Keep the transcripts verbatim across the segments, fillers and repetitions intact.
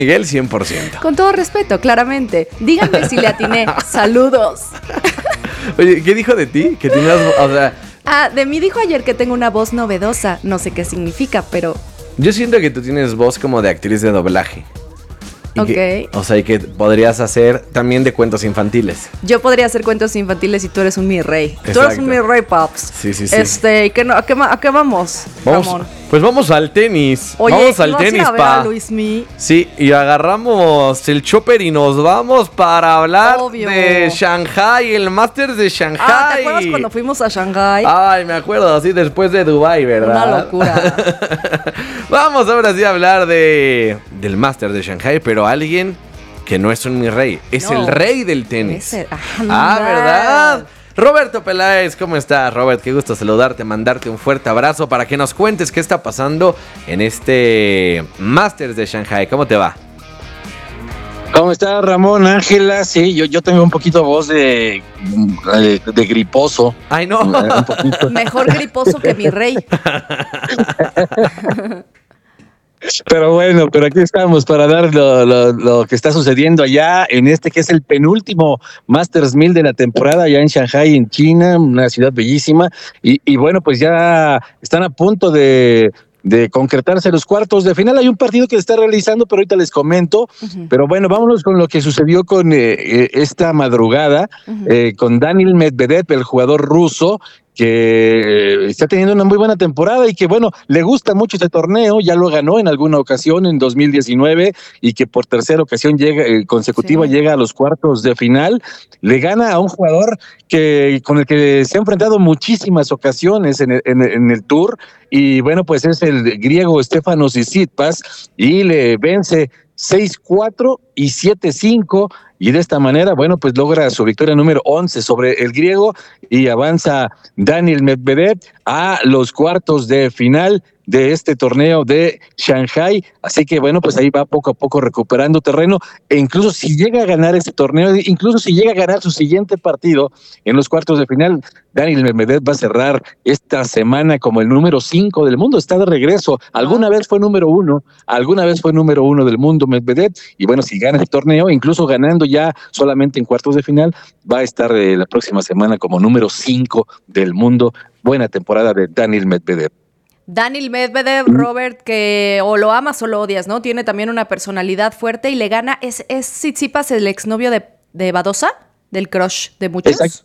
Miguel, cien por ciento. Con todo respeto, claramente. Díganme si le atiné. Saludos. Oye, ¿qué dijo de ti? Que tenías, o sea... Ah, de mí dijo ayer que tengo una voz novedosa. No sé qué significa, pero... Yo siento que tú tienes voz como de actriz de doblaje. Y ok. Que, o sea, y que podrías hacer también de cuentos infantiles. Yo podría hacer cuentos infantiles y tú eres un mi rey. Exacto. Tú eres un mi rey, Pops. Sí, sí, sí. Este, ¿qué no, a, qué, ¿a qué vamos, Vamos, Ramón? pues vamos al tenis. Oye, vamos al ¿ibas a ir tenis, a ver pa. a Luismi? Sí, y agarramos el chopper y nos vamos para hablar Obvio. de Shanghai, el Masters de Shanghai. Ah, ¿te acuerdas cuando fuimos a Shanghai? Ay, me acuerdo, así después de Dubai, ¿verdad? Una locura. Vamos ahora sí a hablar de del Masters de Shanghai, pero alguien que no es un mi rey, es No. el rey del tenis. Ese- Ah, anda. ¿verdad? Roberto Peláez, ¿cómo estás, Robert? Qué gusto saludarte, mandarte un fuerte abrazo para que nos cuentes qué está pasando en este Masters de Shanghai. ¿Cómo te va? ¿Cómo está Ramón, Ángela? Sí, yo, yo tengo un poquito voz de, de, de griposo. Ay, no. Un poquito. Mejor griposo que mi rey. Pero bueno, pero aquí estamos para dar lo, lo, lo que está sucediendo allá en este que es el penúltimo Masters mil de la temporada allá en Shanghai, en China, una ciudad bellísima. Y, y bueno, pues ya están a punto de, de concretarse los cuartos de final. Hay un partido que se está realizando, pero ahorita les comento. Uh-huh. Pero bueno, vámonos con lo que sucedió con eh, eh, esta madrugada, Uh-huh. eh, con Daniil Medvedev, el jugador ruso, que eh, está teniendo una muy buena temporada y que, bueno, le gusta mucho este torneo, ya lo ganó en alguna ocasión en dos mil diecinueve y que por tercera ocasión llega eh, consecutiva Sí. llega a los cuartos de final. Le gana a un jugador que con el que se ha enfrentado muchísimas ocasiones en el, en, en el Tour y, bueno, pues es el griego Stefanos Tsitsipas y le vence seis cuatro y siete cinco y de esta manera, bueno, pues logra su victoria número once sobre el griego y avanza Daniil Medvedev a los cuartos de final de este torneo de Shanghai, así que bueno, pues ahí va poco a poco recuperando terreno, e incluso si llega a ganar este torneo, incluso si llega a ganar su siguiente partido en los cuartos de final, Daniil Medvedev va a cerrar esta semana como el número cinco del mundo, está de regreso, alguna vez fue número uno, alguna vez fue número uno del mundo Medvedev, y bueno, si gana el torneo, incluso ganando ya solamente en cuartos de final, va a estar eh, la próxima semana como número cinco del mundo. Buena temporada de Daniil Medvedev. Daniil Medvedev, Robert, que o lo amas o lo odias, ¿no? Tiene también una personalidad fuerte y le gana. ¿Es, es Tsitsipas el exnovio de, de Badosa? Del crush de muchos. Exacto.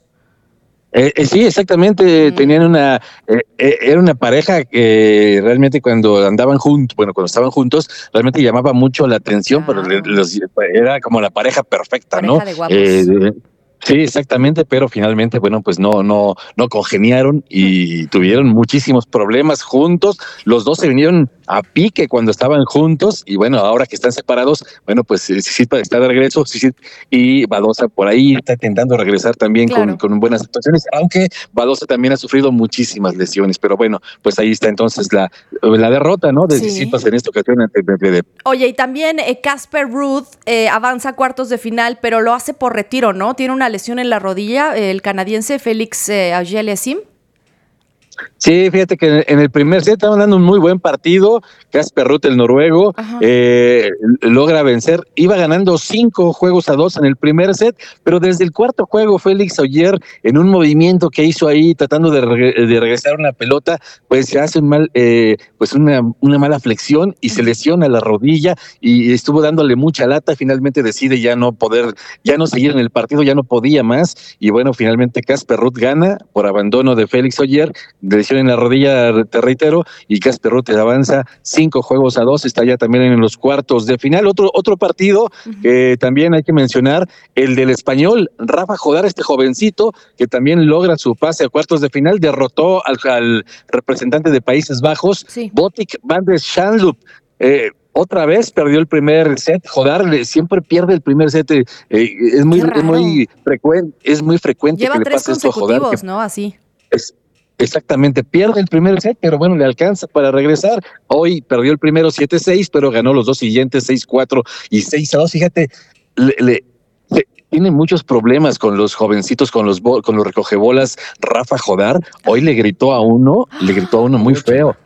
Eh, eh, sí, exactamente. Mm. Tenían una, eh, eh, era una pareja que realmente cuando andaban juntos, bueno, cuando estaban juntos, realmente llamaba mucho la atención, Claro. pero le- los- era como la pareja perfecta, Pareja ¿no? de guapos. Eh, sí, exactamente, pero finalmente, bueno, pues no, no, no congeniaron y tuvieron muchísimos problemas juntos. Los dos se vinieron a pique cuando estaban juntos y bueno, ahora que están separados, bueno, pues Tsitsipas está de regreso Tsitsipas, y Badosa por ahí está intentando regresar también Claro. con, con buenas actuaciones, aunque Badosa también ha sufrido muchísimas lesiones, pero bueno, pues ahí está entonces la, la derrota, ¿no? De Sí. Tsitsipas en esta ocasión ante Medvedev. Oye, y también eh, Casper Ruud eh, avanza a cuartos de final, pero lo hace por retiro, ¿no? Tiene una lesión en la rodilla, eh, el canadiense Félix eh, Auger-Aliassime. Sí, fíjate que en el primer set estaban dando un muy buen partido. Casper Ruud, el noruego, eh, logra vencer. Iba ganando cinco juegos a dos en el primer set, pero desde el cuarto juego, Félix Auger, en un movimiento que hizo ahí, tratando de, re de regresar una pelota, pues se hace un mal, eh, pues una, una mala flexión y se lesiona la rodilla y estuvo dándole mucha lata. Finalmente decide ya no poder, ya no seguir en el partido, ya no podía más. Y bueno, finalmente Casper Ruud gana por abandono de Félix Auger. Lesión en la rodilla, te reitero, y Casper Ruud avanza cinco juegos a dos, está ya también en los cuartos de final. Otro, otro partido uh-huh. que también hay que mencionar, el del español, Rafa Jodar, este jovencito, que también logra su pase a cuartos de final, derrotó al, al representante de Países Bajos, sí. Botic van der Schanlup. Eh, Otra vez perdió el primer set. Jodar siempre pierde el primer set. Eh, es muy, es muy frecuente, es muy frecuente Lleva que le tres pase esto a Jodar. consecutivos, ¿no? Así. Es, Exactamente, pierde el primer set, pero bueno, le alcanza para regresar. Hoy perdió el primero siete seis, pero ganó los dos siguientes seis cuatro y seis a dos. Fíjate, le, le, le, tiene muchos problemas con los jovencitos, con los con los recogebolas. Rafa Jodar, hoy le gritó a uno, le gritó a uno muy feo.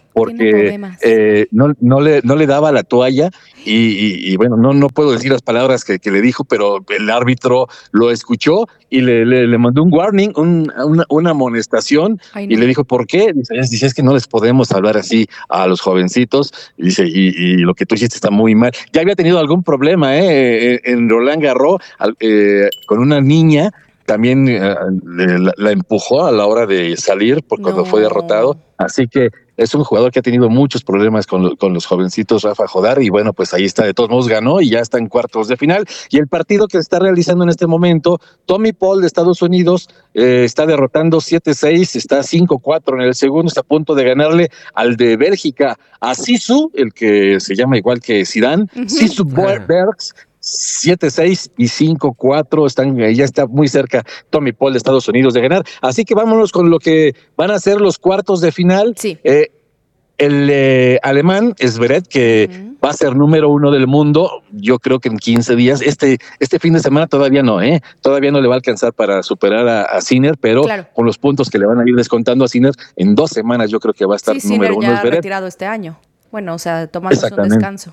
porque eh, no, no, le, no le daba la toalla y, y, y bueno, no, no puedo decir las palabras que, que le dijo, pero el árbitro lo escuchó y le, le, le mandó un warning, un, una, una amonestación. Ay, no. Y le dijo, ¿por qué? Dice, dice, es que no les podemos hablar así a los jovencitos. Y dice, y, y lo que tú hiciste está muy mal. Ya había tenido algún problema eh, en Roland Garros eh, con una niña. También eh, la, la empujó a la hora de salir por cuando no. fue derrotado. Así que es un jugador que ha tenido muchos problemas con, con los jovencitos, Rafa Jodar, y bueno, pues ahí está, de todos modos ganó y ya está en cuartos de final. Y el partido que se está realizando en este momento, Tommy Paul de Estados Unidos eh, está derrotando siete seis, está cinco cuatro en el segundo, está a punto de ganarle al de Bélgica, a Sisu, el que se llama igual que Zidane, uh-huh. Sisu Bergs, siete seis y cinco cuatro, están, ya está muy cerca Tommy Paul de Estados Unidos de ganar, así que vámonos con lo que van a ser los cuartos de final. Sí. Eh, el eh, alemán Zverev, que uh-huh. va a ser número uno del mundo, yo creo que en quince días, este, este fin de semana todavía no, ¿eh? todavía no le va a alcanzar para superar a, a Sinner, pero claro. con los puntos que le van a ir descontando a Sinner, en dos semanas yo creo que va a estar sí, número Sinner uno ya Zverev. retirado este año, bueno, o sea, tomándose un descanso.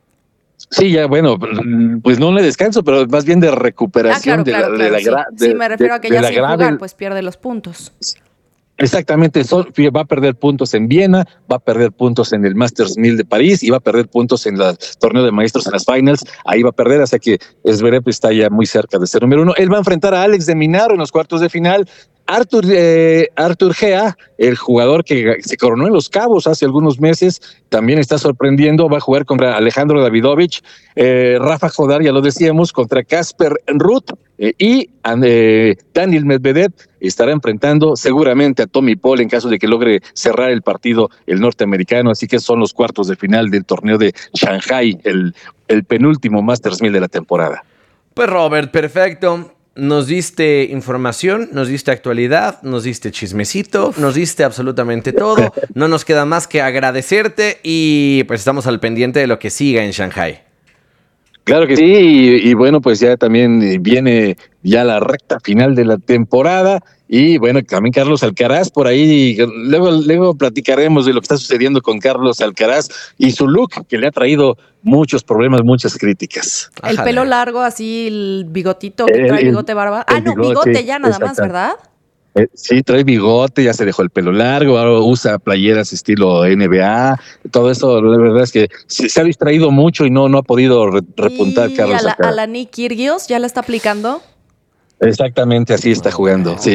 Sí, ya, bueno, pues no le descanso, pero más bien de recuperación ah, claro, claro, de, la, claro, de la sí. de, sí, me refiero de, a que ya sin grave... jugar, pues pierde los puntos. Exactamente, so, va a perder puntos en Viena, va a perder puntos en el Masters mil de París y va a perder puntos en el torneo de maestros en las finals, ahí va a perder, hasta que Zverev está ya muy cerca de ser número uno. Él va a enfrentar a Alex de Minaur en los cuartos de final. Arthur, eh, Arthur Gea, el jugador que se coronó en Los Cabos hace algunos meses, también está sorprendiendo, va a jugar contra Alejandro Davidovich, eh, Rafa Jodar, ya lo decíamos, contra Casper Ruud, eh, y eh, Daniil Medvedev estará enfrentando seguramente a Tommy Paul en caso de que logre cerrar el partido el norteamericano, así que son los cuartos de final del torneo de Shanghai, el, el penúltimo Masters mil de la temporada. Pues Robert, perfecto. Nos diste información, nos diste actualidad, nos diste chismecito, nos diste absolutamente todo. No nos queda más que agradecerte y pues estamos al pendiente de lo que siga en Shanghai. Claro que sí, y, y bueno, pues ya también viene ya la recta final de la temporada. Y bueno, también Carlos Alcaraz por ahí, luego, luego platicaremos de lo que está sucediendo con Carlos Alcaraz y su look, que le ha traído muchos problemas, muchas críticas. El Ajá. pelo largo, así, el bigotito, que el, trae bigote, barba. Ah, no, bigote, bigote ya nada más, ¿verdad? Eh, sí, trae bigote, ya se dejó el pelo largo, ahora usa playeras estilo N B A, todo eso, la verdad es que se, se ha distraído mucho y no, no ha podido re, repuntar y Carlos a la, Alcaraz. ¿A la Nick Kyrgios ya la está aplicando? Exactamente, así está jugando, sí.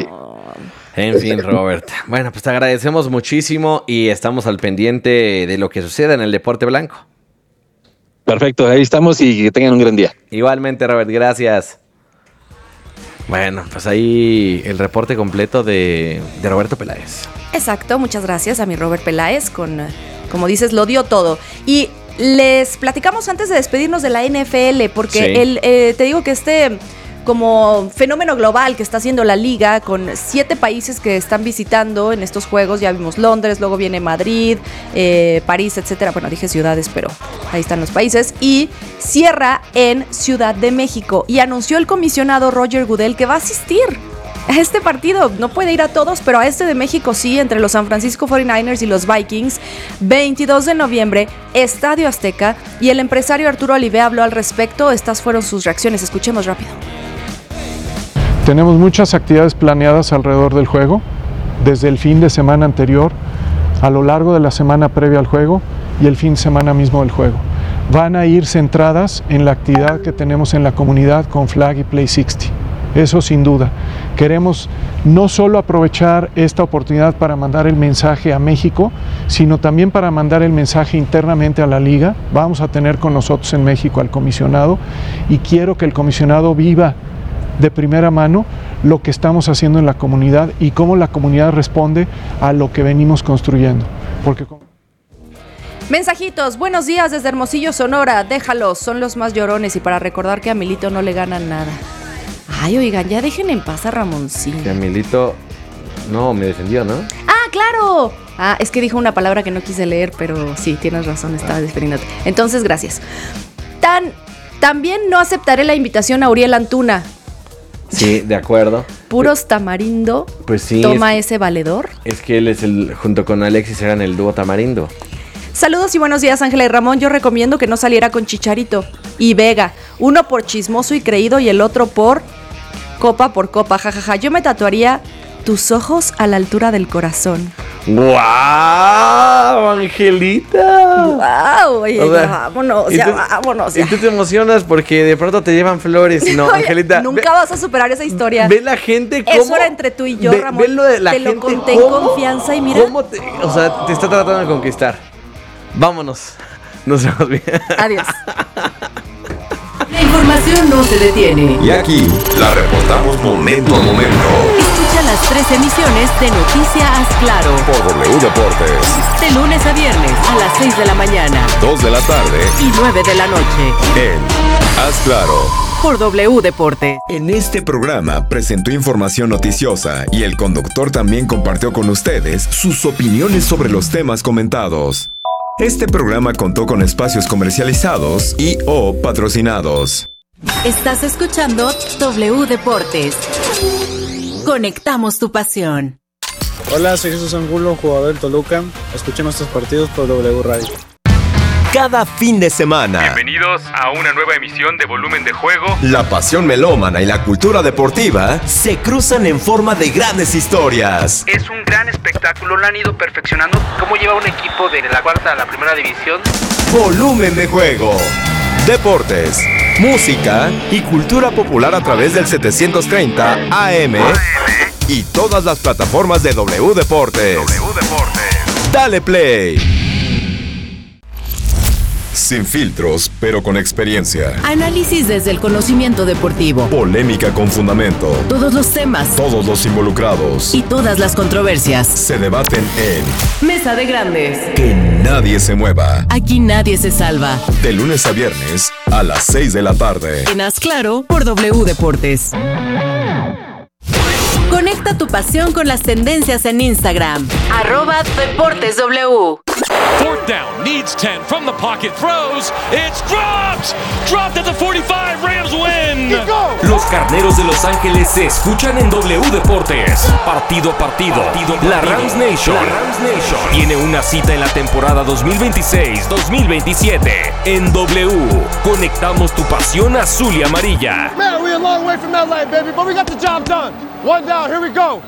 En fin, Robert. Bueno, pues te agradecemos muchísimo y estamos al pendiente de lo que suceda en el deporte blanco. Perfecto, ahí estamos y que tengan un gran día. Igualmente, Robert, gracias. Bueno, pues ahí el reporte completo de, de Roberto Peláez. Exacto, muchas gracias a mi Robert Peláez, con, como dices, lo dio todo. Y les platicamos antes de despedirnos de la N F L, porque sí. el, eh, te digo que este... como fenómeno global que está haciendo la liga, con siete países que están visitando en estos juegos. Ya vimos Londres, luego viene Madrid, eh, París, etcétera. Bueno, dije ciudades, pero ahí están los países. Y cierra en Ciudad de México. Y anunció el comisionado Roger Goodell que va a asistir a este partido. No puede ir a todos, pero a este de México sí, entre los San Francisco cuarenta y nueve ers y los Vikings. veintidós de noviembre, Estadio Azteca. Y el empresario Arturo Olivé habló al respecto. Estas fueron sus reacciones. Escuchemos rápido. Tenemos muchas actividades planeadas alrededor del juego, desde el fin de semana anterior, a lo largo de la semana previa al juego y el fin de semana mismo del juego. Van a ir centradas en la actividad que tenemos en la comunidad con Flag y Play sesenta. Eso sin duda. Queremos no solo aprovechar esta oportunidad para mandar el mensaje a México, sino también para mandar el mensaje internamente a la liga. Vamos a tener con nosotros en México al comisionado y quiero que el comisionado viva de primera mano lo que estamos haciendo en la comunidad y cómo la comunidad responde a lo que venimos construyendo. Porque... Mensajitos, buenos días desde Hermosillo, Sonora, déjalos, son los más llorones y para recordar que a Milito no le ganan nada. Ay, oigan, ya dejen en paz a Ramoncín. Que a Milito no me defendió, ¿no? ¡Ah, claro! Ah, es que dijo una palabra que no quise leer, pero sí, tienes razón, estaba defendiéndote. Entonces, gracias. Tan, también no aceptaré la invitación a Uriel Antuna. Sí, de acuerdo. puros tamarindo. Pues sí. Toma es, ese valedor. Es que él es el, junto con Alexis, eran el dúo tamarindo. Saludos y buenos días, Ángela y Ramón. Yo recomiendo que no saliera con Chicharito y Vega. Uno por chismoso y creído y el otro por copa por copa. Jajaja. Ja, ja. Yo me tatuaría tus ojos a la altura del corazón. ¡Guau, Angelita! ¡Guau! Oye, o sea, ya vámonos, ya tú, vámonos. Ya. Y tú te emocionas porque de pronto te llevan flores. No, Oye, Angelita. Nunca ve, vas a superar esa historia. Ve la gente cómo... Eso era entre tú y yo, ve, Ramón. Ve lo de la te gente, lo conté en cómo, confianza y mira... Cómo te, o sea, te está tratando de conquistar. Vámonos. Nos vemos bien. Adiós. La información no se detiene. Y aquí la reportamos momento a momento. Escucha las tres emisiones de Noticia Haz Claro. Por W Deportes. De lunes a viernes a las seis de la mañana. dos de la tarde. Y nueve de la noche. En Haz Claro. Por W Deportes. En este programa presentó información noticiosa y el conductor también compartió con ustedes sus opiniones sobre los temas comentados. Este programa contó con espacios comercializados y o patrocinados. Estás escuchando W Deportes. Conectamos tu pasión. Hola, soy Jesús Angulo, jugador del Toluca. Escuchen nuestros partidos por W Radio. Cada fin de semana. Bienvenidos a una nueva emisión de Volumen de Juego. La pasión melómana y la cultura deportiva se cruzan en forma de grandes historias. Es un gran espectáculo, lo han ido perfeccionando. ¿Cómo lleva un equipo de la cuarta a la primera división? Volumen de Juego. Deportes, música y cultura popular a través del setecientos treinta A M y todas las plataformas de W Deportes. W Deportes. Dale play. Sin filtros, pero con experiencia. Análisis desde el conocimiento deportivo. Polémica con fundamento. Todos los temas. Todos los involucrados. Y todas las controversias. Se debaten en Mesa de Grandes. Que nadie se mueva. Aquí nadie se salva. De lunes a viernes a las seis de la tarde. En Haz Claro por W Deportes. Conecta tu pasión con las tendencias en Instagram. Arroba Deportes W. Fourth down, needs ten, from the pocket, throws, it's dropped! Dropped at the forty-five, Rams win! Los Carneros de Los Ángeles se escuchan en W Deportes. Partido a partido, partido, partido. La Rams Nation, la Rams Nation tiene una cita en la temporada dos mil veintiséis dos mil veintisiete. En W, conectamos tu pasión azul y amarilla. Man, we're a long way from L A, baby, but we got the job done. One down, here we go.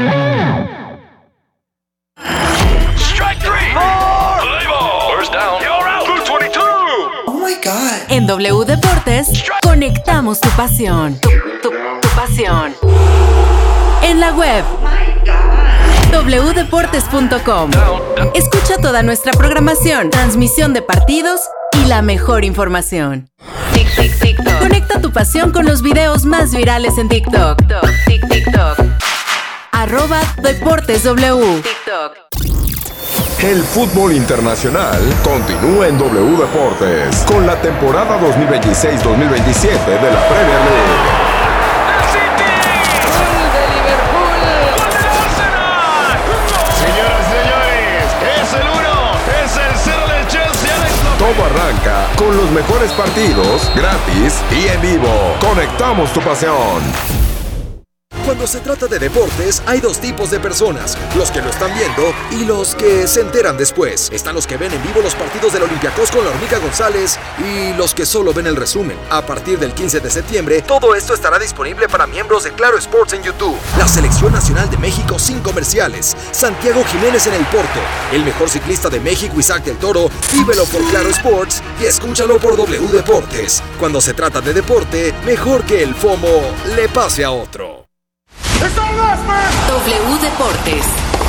Strike three. Four. Play ball. First down. You're out. Blue twenty-two. Oh my God. En W Deportes, conectamos tu pasión. Tu, tu, tu pasión. En la web. doble u deportes punto com. Escucha toda nuestra programación, transmisión de partidos y la mejor información. Tic, tic, TikTok. Conecta tu pasión con los videos más virales en TikTok. Tic, TikTok. Arroba Deportes W. TikTok. El fútbol internacional continúa en W Deportes con la temporada dos mil veintiséis dos mil veintisiete de la Premier League. Todo arranca con los mejores partidos, gratis y en vivo. Conectamos tu pasión. Cuando se trata de deportes, hay dos tipos de personas, los que lo están viendo y los que se enteran después. Están los que ven en vivo los partidos del Olympiacos con la Hormiga González y los que solo ven el resumen. A partir del quince de septiembre, todo esto estará disponible para miembros de Claro Sports en YouTube. La Selección Nacional de México sin comerciales. Santiago Jiménez en el Porto. El mejor ciclista de México, Isaac del Toro. Vívelo por Claro Sports y escúchalo por W Deportes. Cuando se trata de deporte, mejor que el FOMO le pase a otro. W Deportes.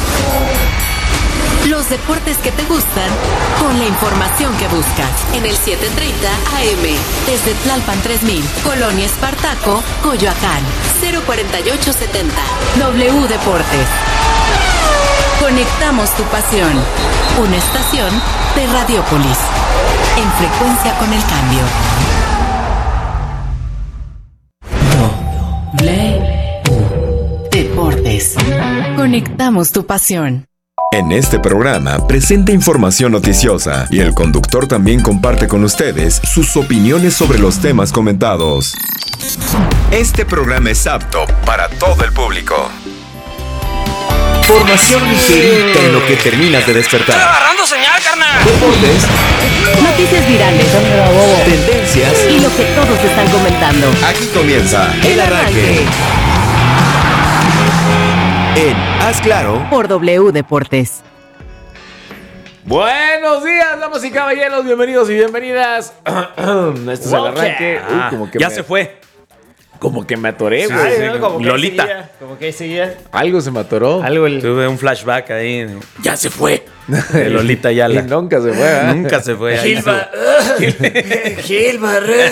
Los deportes que te gustan con la información que buscas. En el setecientos treinta A M. Desde Tlalpan tres mil. Colonia Espartaco, Coyoacán. cero cuarenta y ocho setenta. W Deportes. Conectamos tu pasión. Una estación de Radiópolis. En frecuencia con el cambio. W Deportes. Conectamos tu pasión. En este programa presenta información noticiosa y el conductor también comparte con ustedes sus opiniones sobre los temas comentados. Este programa es apto para todo el público. Formación ligerita en lo que terminas de despertar. ¡Estoy agarrando señal, carnal! Deportes, Noticias virales, tendencias y lo que todos están comentando. Aquí comienza El Arranque. En Haz Claro Por W Deportes. Buenos días, damas y caballeros, bienvenidos y bienvenidas. Este es El Arranque. Uy, como que ya me, se fue. Como que me atoré, güey. Sí, sí, Sí, como que Lolita. Ahí seguía, como que ahí seguía. algo se me atoró. Algo el... Tuve un flashback ahí. Ya se fue. De Lolita Ayala. Y nunca se fue, ¿verdad? Nunca se fue. Ahí Gilba. Gilba.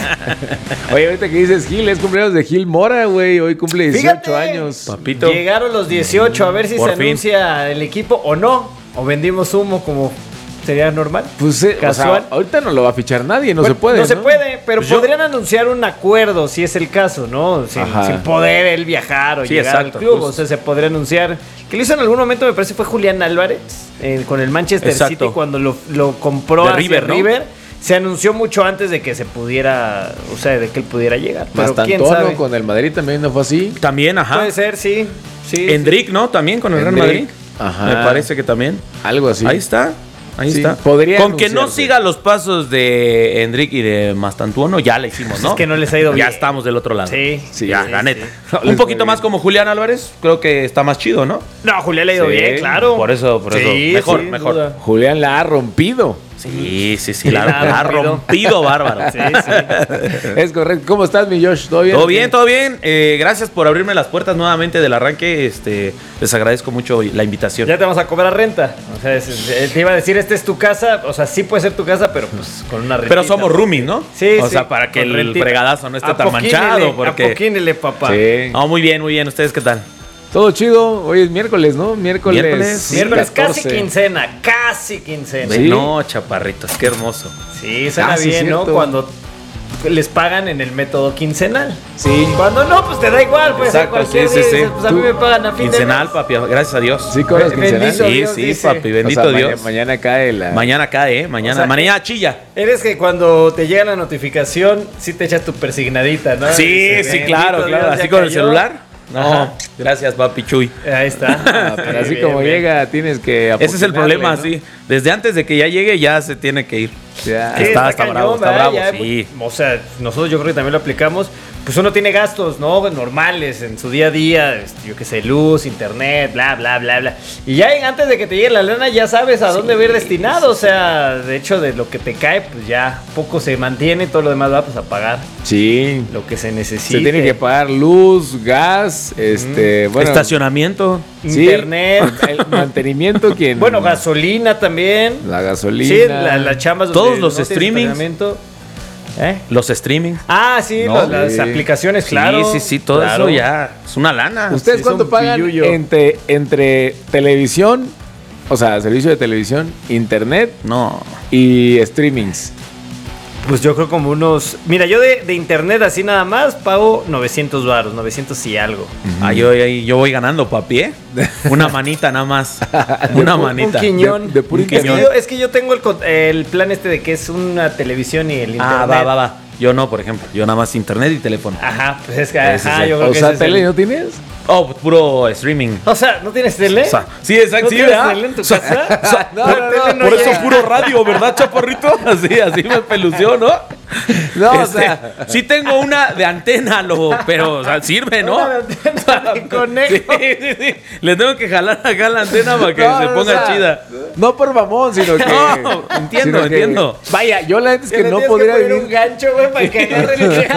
Oye, ahorita que dices Gil, es cumpleaños de Gil Mora, güey. Hoy cumple dieciocho Fíjate. años. Papito. Llegaron los dieciocho, a ver si Por se fin. anuncia el equipo o no. O vendimos humo como sería normal. Pues, eh, Casual. o sea, ahorita no lo va a fichar nadie, no Bueno, se puede. No se puede, pero Pues yo- podrían anunciar un acuerdo si es el caso, ¿no? Sin, Ajá. sin poder él viajar o Sí, llegar exacto, al club. justo. O sea, se podría anunciar. Que lo hizo en algún momento, me parece, fue Julián Álvarez eh, con el Manchester Exacto. City cuando lo, lo compró De hacia River, ¿no? River. Se anunció mucho antes de que se pudiera, o sea, de que él pudiera llegar. Pero quién Mastantuono sabe. con el Madrid también no fue así. También, ajá. Puede ser, sí. sí Endrick, ¿no? También con el Real Endrick. Madrid. Ajá. Me parece que también. Algo así. Ahí está. Ahí Sí, está. podría Con que no anunciarse. siga los pasos de Endrick y de Mastantuono, ya le hicimos, ¿no? Es que no les ha ido Ya bien. estamos del otro lado. Sí, Sí, ya, sí, la sí. neta. No les Un fue poquito bien. más como Julián Álvarez, creo que está más chido, ¿no? No, Julián le ha ido Sí, bien, claro. Por eso, por eso. Sí, Mejor, sin mejor. duda. Julián la ha rompido. Sí, sí, sí, la, la ha la ha rompido. rompido bárbaro. Sí, sí. Es correcto. ¿Cómo estás, mi Josh? ¿Todo bien? Todo bien, todo bien. Eh, gracias por abrirme las puertas nuevamente del arranque. Este, les agradezco mucho la invitación. Ya te vamos a cobrar renta. O sea, es- es- te iba a decir, esta es tu casa. O sea, sí puede ser tu casa, pero pues con una renta. Pero somos roomies, ¿no? Sí, O sí, sea, para que con el rentita. fregadazo no esté tan Apoquínele, manchado. Porque... apoquínele, papá. Sí. No, muy bien, muy bien. ¿Ustedes qué tal? Todo chido. Hoy es miércoles, ¿no? Miércoles. Miércoles, Miércoles casi catorce. quincena, casi quincena. Sí. No, chaparritos, qué hermoso. Sí, suena Ah, sí, bien, ¿no? cierto. Cuando les pagan en el método quincenal. Sí. Cuando no, pues te da igual, pues Exacto, cualquier sí, día sí, sí. dices, pues a mí Tú- me pagan a fin Quincenal, de mes. papi, gracias a Dios. Sí, cobras Bendito quincenal. Sí, Dios, sí, dice. papi, bendito O sea, mañana- Dios. Mañana cae la. Mañana cae, ¿eh? Mañana, O sea, mañana chilla. Eres que cuando te llega la notificación, sí te echas tu persignadita, ¿no? Sí, Dices, sí, "Bendito claro, Dios, claro. ya Así con el cayó". celular. No, Ajá. gracias, papi Chuy. Ahí está. Ah, pero así Bien, como bien. llega, tienes que. Ese es el apoquinarle, problema, ¿no? sí. Desde antes de que ya llegue, ya se tiene que ir. Ya. Sí, Está- está bravo, está ¿verdad? bravo, Ya, sí. O sea, nosotros yo creo que también lo aplicamos. Pues uno tiene gastos, ¿no? Normales en su día a día. este, Yo qué sé, luz, internet, bla, bla, bla, bla. Y ya en- antes de que te llegue la lana, ya sabes a dónde va a ir destinado. O sea, de hecho, de lo que te cae, pues ya poco se mantiene y todo lo demás va pues, a pagar Sí. lo que se necesite. Se tiene que pagar luz, gas, este. Bueno, Estacionamiento. sí, Internet. el mantenimiento, quien. Bueno, gasolina también. La gasolina. Sí, la, la chamba Todos los streamings. streamings. ¿Eh? Los streaming. Ah, sí, No, los- las sí. aplicaciones, claro. Sí, sí, sí, todo Claro. eso ya es una lana. ¿Ustedes sí, cuánto son pagan pilluyo. entre, entre televisión, o sea, servicio de televisión, internet No. y streamings? Pues yo creo como unos... Mira, yo de, de internet así nada más pago novecientos varos, novecientos y algo. Ah, yo, yo, yo voy ganando, papi, ¿eh? Una manita nada más. Una manita. Un quiñón. De- de puro es, que quiñón. yo, es que yo tengo el, con- el plan este de que es una televisión y el internet. Ah, va, va, va. Yo no, por ejemplo. Yo nada más internet y teléfono. Ajá, pues es que Ese ajá, es el- yo creo O que sea, ese es el- tele no tienes. Oh, pues puro streaming. O sea, ¿no tienes tele? O sea, sí, exacto. ¿No sí, tienes ¿verdad? tele en tu O sea, casa? o sea, No, por, la tele no por eso llega. puro radio, ¿verdad, chaparrito? Así, así me pelució, ¿no? No, o Este, sea. sí tengo una de antena, lo, pero o sea, sirve, ¿no? Una de antena de conejo. Sí, sí, sí. Le tengo que jalar acá la antena para que No, se no, ponga o sea, chida. No por mamón, sino que. No, entiendo, sino que- entiendo. Vaya, yo la neta es Que que le no tienes podría poner un vivir. gancho, güey, para que agarre el...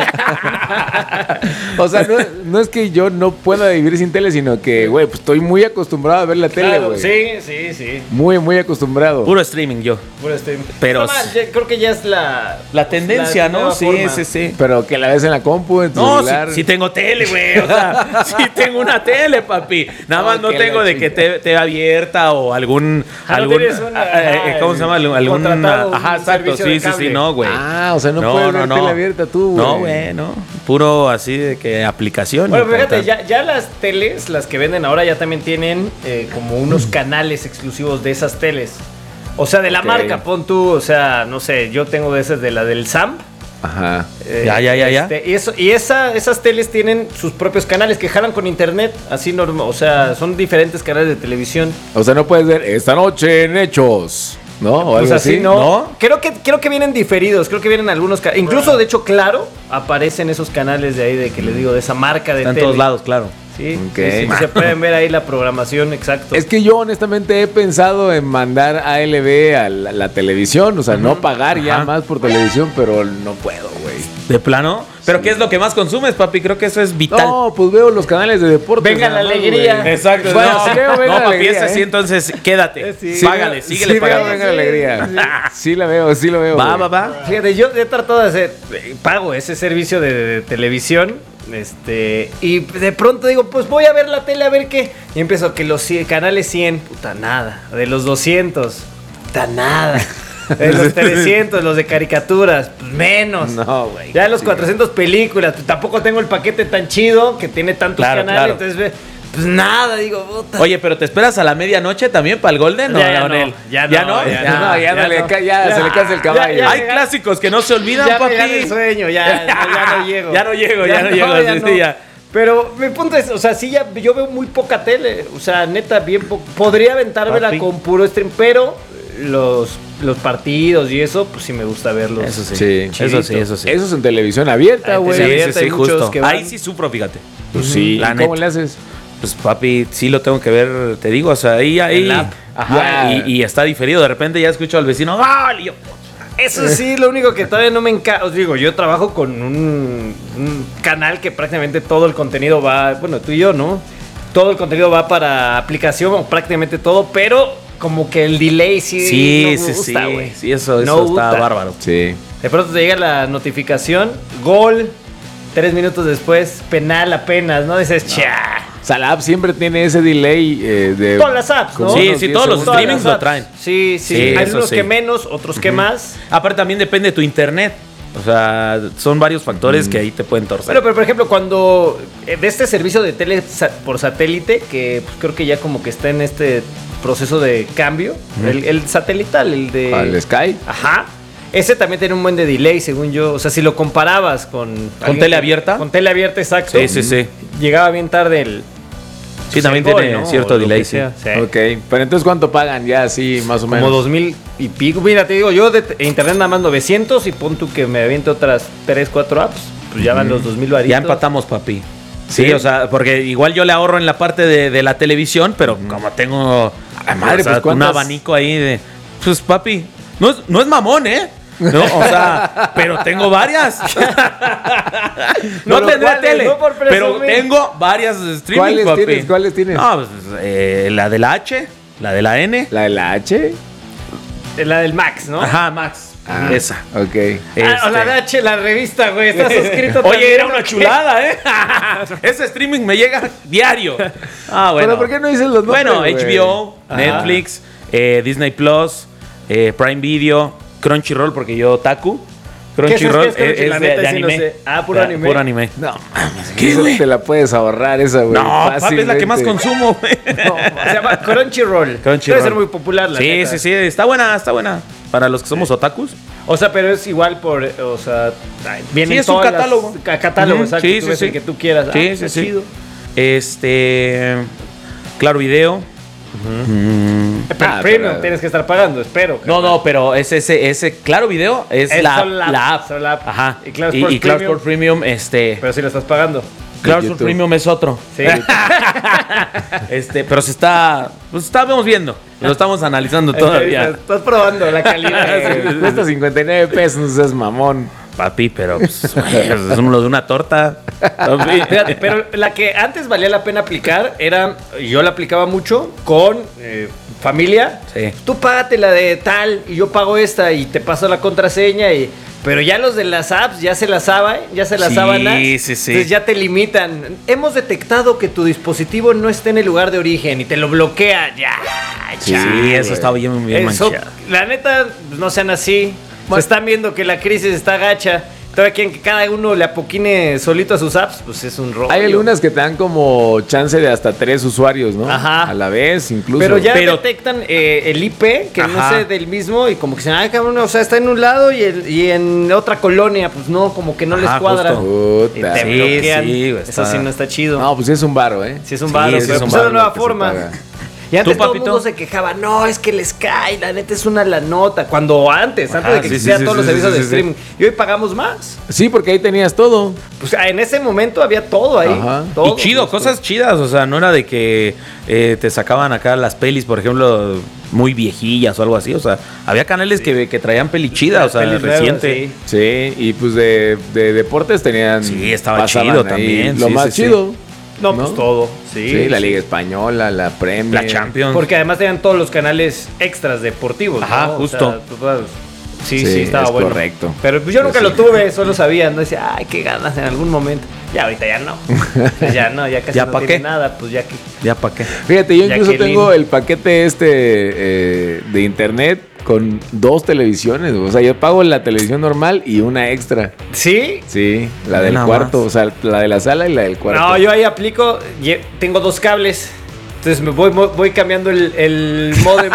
O sea, no, no es que yo no pueda vivir sin tele, sino que, güey, pues estoy muy acostumbrado a ver la tele, Claro, güey. sí, sí, sí. Muy, muy acostumbrado. Puro streaming yo. Puro stream. Pero- Está mal, ya- creo que ya es la... La tendencia, la ¿no? nueva Sí, forma. sí, sí. Pero que la ves en la compu, en tu No, celular. sí, sí tengo tele, güey. O sea, sí tengo una tele, papi. Nada más No, no que tengo la de que chingada. te, te abierta o algún. Ah, no algún tienes una- ah, eh, ajá, ¿Cómo se llama? Algún. algún- contratado un Ajá, exacto. servicio Sí, de sí, sí, cable. no, güey. Ah, o sea, no, puedes ver tele abierta tú, güey. No, güey, no. Puro así de que aplicación. Bueno, y fíjate, tal, ya, tal. ya las teles, las que venden ahora, ya también tienen eh, como unos canales exclusivos de esas teles. O sea, de la Ok. marca, pon tú, o sea, no sé, yo tengo de esas de la del Sam. Ajá. Eh, ya, ya, ya, ya. Este, y eso, y esa, esas teles tienen sus propios canales que jalan con internet, así normal, o sea, son diferentes canales de televisión. O sea, no puedes ver esta noche en Hechos, ¿no? O Pues algo así, así. no. ¿no? Creo que creo que vienen diferidos, creo que vienen algunos, ca- incluso de hecho, claro, aparecen esos canales de ahí de que les digo de esa marca de Está en tele. todos lados, claro. Sí, Ok. sí, sí, se pueden ver ahí la programación exacto. Es que yo honestamente he pensado en mandar A L B a la, la televisión, o sea, no pagar ya Ajá. más por televisión, pero no puedo, güey. ¿De plano? ¿Pero qué es lo que más consumes, papi? Creo que eso es vital. No, pues veo los canales de deportes. Venga nada la más, alegría. güey. Exacto. Bueno, no, sí veo Venga no, la papi, Alegría, ese sí, ¿eh? entonces quédate. Sí. Págale, Sí síguele veo pagando. Venga la Alegría. Sí la veo, sí lo veo. Va, güey. va, va. Fíjate, yo he tratado de hacer, eh, pago ese servicio de, de televisión, este, y de pronto digo, pues voy a ver la tele a ver qué, y empiezo que los cien canales cien, puta nada, de los doscientos, puta nada, de los trescientos, los de caricaturas, pues menos. No, güey. Ya los Sí. cuatrocientos películas, pues tampoco tengo el paquete tan chido que tiene tantos Claro, canales, claro. entonces ve, pues nada, digo, puta. Oye, pero ¿te esperas a la medianoche también para el Golden? Ya, ya Leonel? no, ya ¿Ya no, no? ya Ya, no, ya, no le no. ca- ya Ya. se le cansa el caballo. Ya, ya. Hay clásicos que no se olvidan, ya papi. me gana el sueño, ya, ya, ya no llego. Ya no llego, ya no llego, sí, sí, ya. Pero mi punto es, o sea, sí, ya yo veo muy poca tele. O sea, neta, bien po- podría aventármela Papi. con puro stream, pero los, los partidos y eso, pues sí me gusta verlos. Eso sí. Sí. Eso sí, eso sí. Eso es en televisión abierta, Ay, güey. Sí, abierta, sí, sí, hay muchos justo. que van. Ahí sí sufro, fíjate. Pues sí. La ¿Cómo neta. le haces? Pues papi, sí lo tengo que ver, te digo, o sea, ahí, ahí. En la app. Ajá, Ya. y, y está diferido. De repente ya escucho al vecino, ¡gol! Y yo, Eso sí, lo único que todavía no me encanta. Os digo, yo trabajo con un, un canal que prácticamente todo el contenido va. Bueno, tú y yo, ¿no? Todo el contenido va para aplicación, o prácticamente todo, pero como que el delay sí. sí, no me sí, gusta, sí. güey. Sí, eso, No eso está gusta. bárbaro. Sí. De pronto te llega la notificación, gol, tres minutos después, penal apenas, ¿no? Dices, cha. O sea, la app siempre tiene ese delay eh, de... Todas las apps, ¿no? como Sí, unos sí, diez todos los segundos. Todas streamings las lo apps. traen. Sí, sí. Sí, Hay eso unos sí. que menos, otros que más. Aparte también depende de tu internet. O sea, son varios factores que ahí te pueden torcer. Bueno, pero por ejemplo, cuando eh, de este servicio de tele sa- por satélite, que pues, creo que ya como que está en este proceso de cambio, el, el satelital, el de... ¿Al Sky? Ajá. Ese también tiene un buen de delay, según yo. O sea, si lo comparabas con... alguien tele que- abierta? Con tele abierta, exacto. Sí, sí, sí. Llegaba bien tarde el... Sí, también el gol, tiene ¿no? cierto O lo delay, que sí. sea. Sí. Ok. Pero entonces, ¿cuánto pagan ya así, más o menos? Como dos mil y pico. Mira, te digo, yo de t- internet nada más novecientos y pon tú que me aviente otras tres, cuatro apps. Pues ya van los dos mil varitos. Ya empatamos, papi. Sí, Sí. o sea, porque igual yo le ahorro en la parte de, de la televisión, pero como tengo Ay, madre, o sea, pues, ¿cuántas? un abanico ahí de... Pues, papi, no es, no es mamón, ¿eh? No, o sea, pero tengo varias. no Pero tendré ¿cuáles? tele, No por pero presumir. tengo varias streaming, ¿Cuáles papi. tienes? ¿Cuáles tienes? No, pues, eh, la de la H, la de la N. ¿La de la H? La del Max, ¿no? Ajá, Max. Ah, Esa. Ok. Ah, o la de H, la revista, güey. Estás suscrito Oye, también, era una ¿o qué? chulada, ¿eh? Ese streaming me llega diario. Ah, bueno. ¿Pero por qué no dices los nombres, Bueno, güey? H B O, Ajá. Netflix, eh, Disney Plus, eh, Prime Video, Crunchyroll, porque yo otaku. Crunchyroll ¿Qué es- qué es Crunchy? es, La es de, neta, de sí no anime. sé. Ah, puro Ah, anime. Puro anime. No, mames. ¿Qué, Eso güey? te la puedes ahorrar esa, güey. No, papi, es la que fácilmente. más consumo, güey. Se llama Crunchyroll. Crunchyroll. Debe ser muy popular, la Sí, neta. sí, sí. Está buena, está buena. Para los que somos otakus. O sea, pero es igual por, o sea, ay, vienen Sí, es un todas las- catálogo. ca- catálogo, Ujú, exacto. sí, tú sí, ves sí. el que tú quieras. Sí, Ah, sí, está sí. chido. Este. Claro Video. Mm. Pero Ah, premium pero- tienes que estar pagando, espero. No, no, pero ese, ese, ese Claro Video es Es la, solo la app, la app. solo la app. Ajá. Y Claro y, Sport y Claro Premium. Sport Premium, este. Pero sí lo estás pagando. Claro de Sport YouTube. Premium es otro. Sí. Este, pero se está. Pues estamos viendo. Lo estamos analizando todavía. Estás probando la calidad. Eh, Cuesta cincuenta y nueve pesos, es mamón. Papi, pero pues, güey, es uno de una torta. Papi. Fíjate, pero la que antes valía la pena aplicar era, yo la aplicaba mucho con eh, familia. Sí. Tú págate la de tal y yo pago esta y te paso la contraseña y... Pero ya los de las apps ya se las saben, ya se las Sí, sábanas. sí, sí. Entonces ya te limitan. Hemos detectado que tu dispositivo no está en el lugar de origen y te lo bloquea. Ya, Sí, ya. eso está bien, bien Eso, manchado. la neta, no sean así. Se están viendo que la crisis está gacha. todavía quieren que cada uno le apoquine solito a sus apps, pues es un rollo. Hay algunas que te dan como chance de hasta tres usuarios, ¿no? Ajá. A la vez, incluso. Pero ya Pero, detectan eh, el I P, que Ajá. no sé del mismo, y como que se ay, cabrón, o sea, está en un lado y, el, y en otra colonia, pues no, como que no les Ajá, cuadra. justo. Y Puta. te Sí, bloquean. sí, güey, Eso está- sí no está chido. No, pues sí es un varo, ¿eh? Sí es un varo, sí pero es un pues es una varo nueva lo que se forma. paga. Y antes ¿Tú, todo el papito? mundo se quejaba, no, es que les cae, la neta es una la nota. Cuando antes, antes Ajá, de que sí, existieran sí, todos sí, los sí, servicios sí, de sí. streaming. Y hoy pagamos más. Sí, porque ahí tenías todo. Pues en ese momento había todo ahí. Ajá. Todo. Y chido, cosas chidas. O sea, no era de que eh, te sacaban acá las pelis, por ejemplo, muy viejillas o algo así. O sea, había canales que, que traían peli chida, o sea, Pelis nuevas, reciente. Sí, y pues de, de deportes tenían. Sí, estaba pasaban chido ahí también, Lo sí, más sí, sí. chido. No, pues todo. Sí, Sí, la sí. Liga Española, la Premier. La Champions. Porque además tenían todos los canales extras deportivos. Ajá, ¿no? O justo. sea, tú vas- sí, sí, Sí, estaba es bueno. correcto. Pero pues yo nunca Pues lo sí. tuve, solo sabía, no decía, ay, qué ganas en algún momento. Ya ahorita ya no. Pues ya no, ya casi ¿Ya no pa' tiene qué? nada, pues ya que. Ya para qué. Fíjate, yo incluso Jacqueline. tengo el paquete este eh, de internet con dos televisiones. O sea, yo pago la televisión normal y una extra. ¿Sí? Sí, la del Nada cuarto. más. O sea, la de la sala y la del cuarto. No, yo ahí aplico, lle- tengo dos cables. Entonces me voy, voy, voy cambiando el, el modem.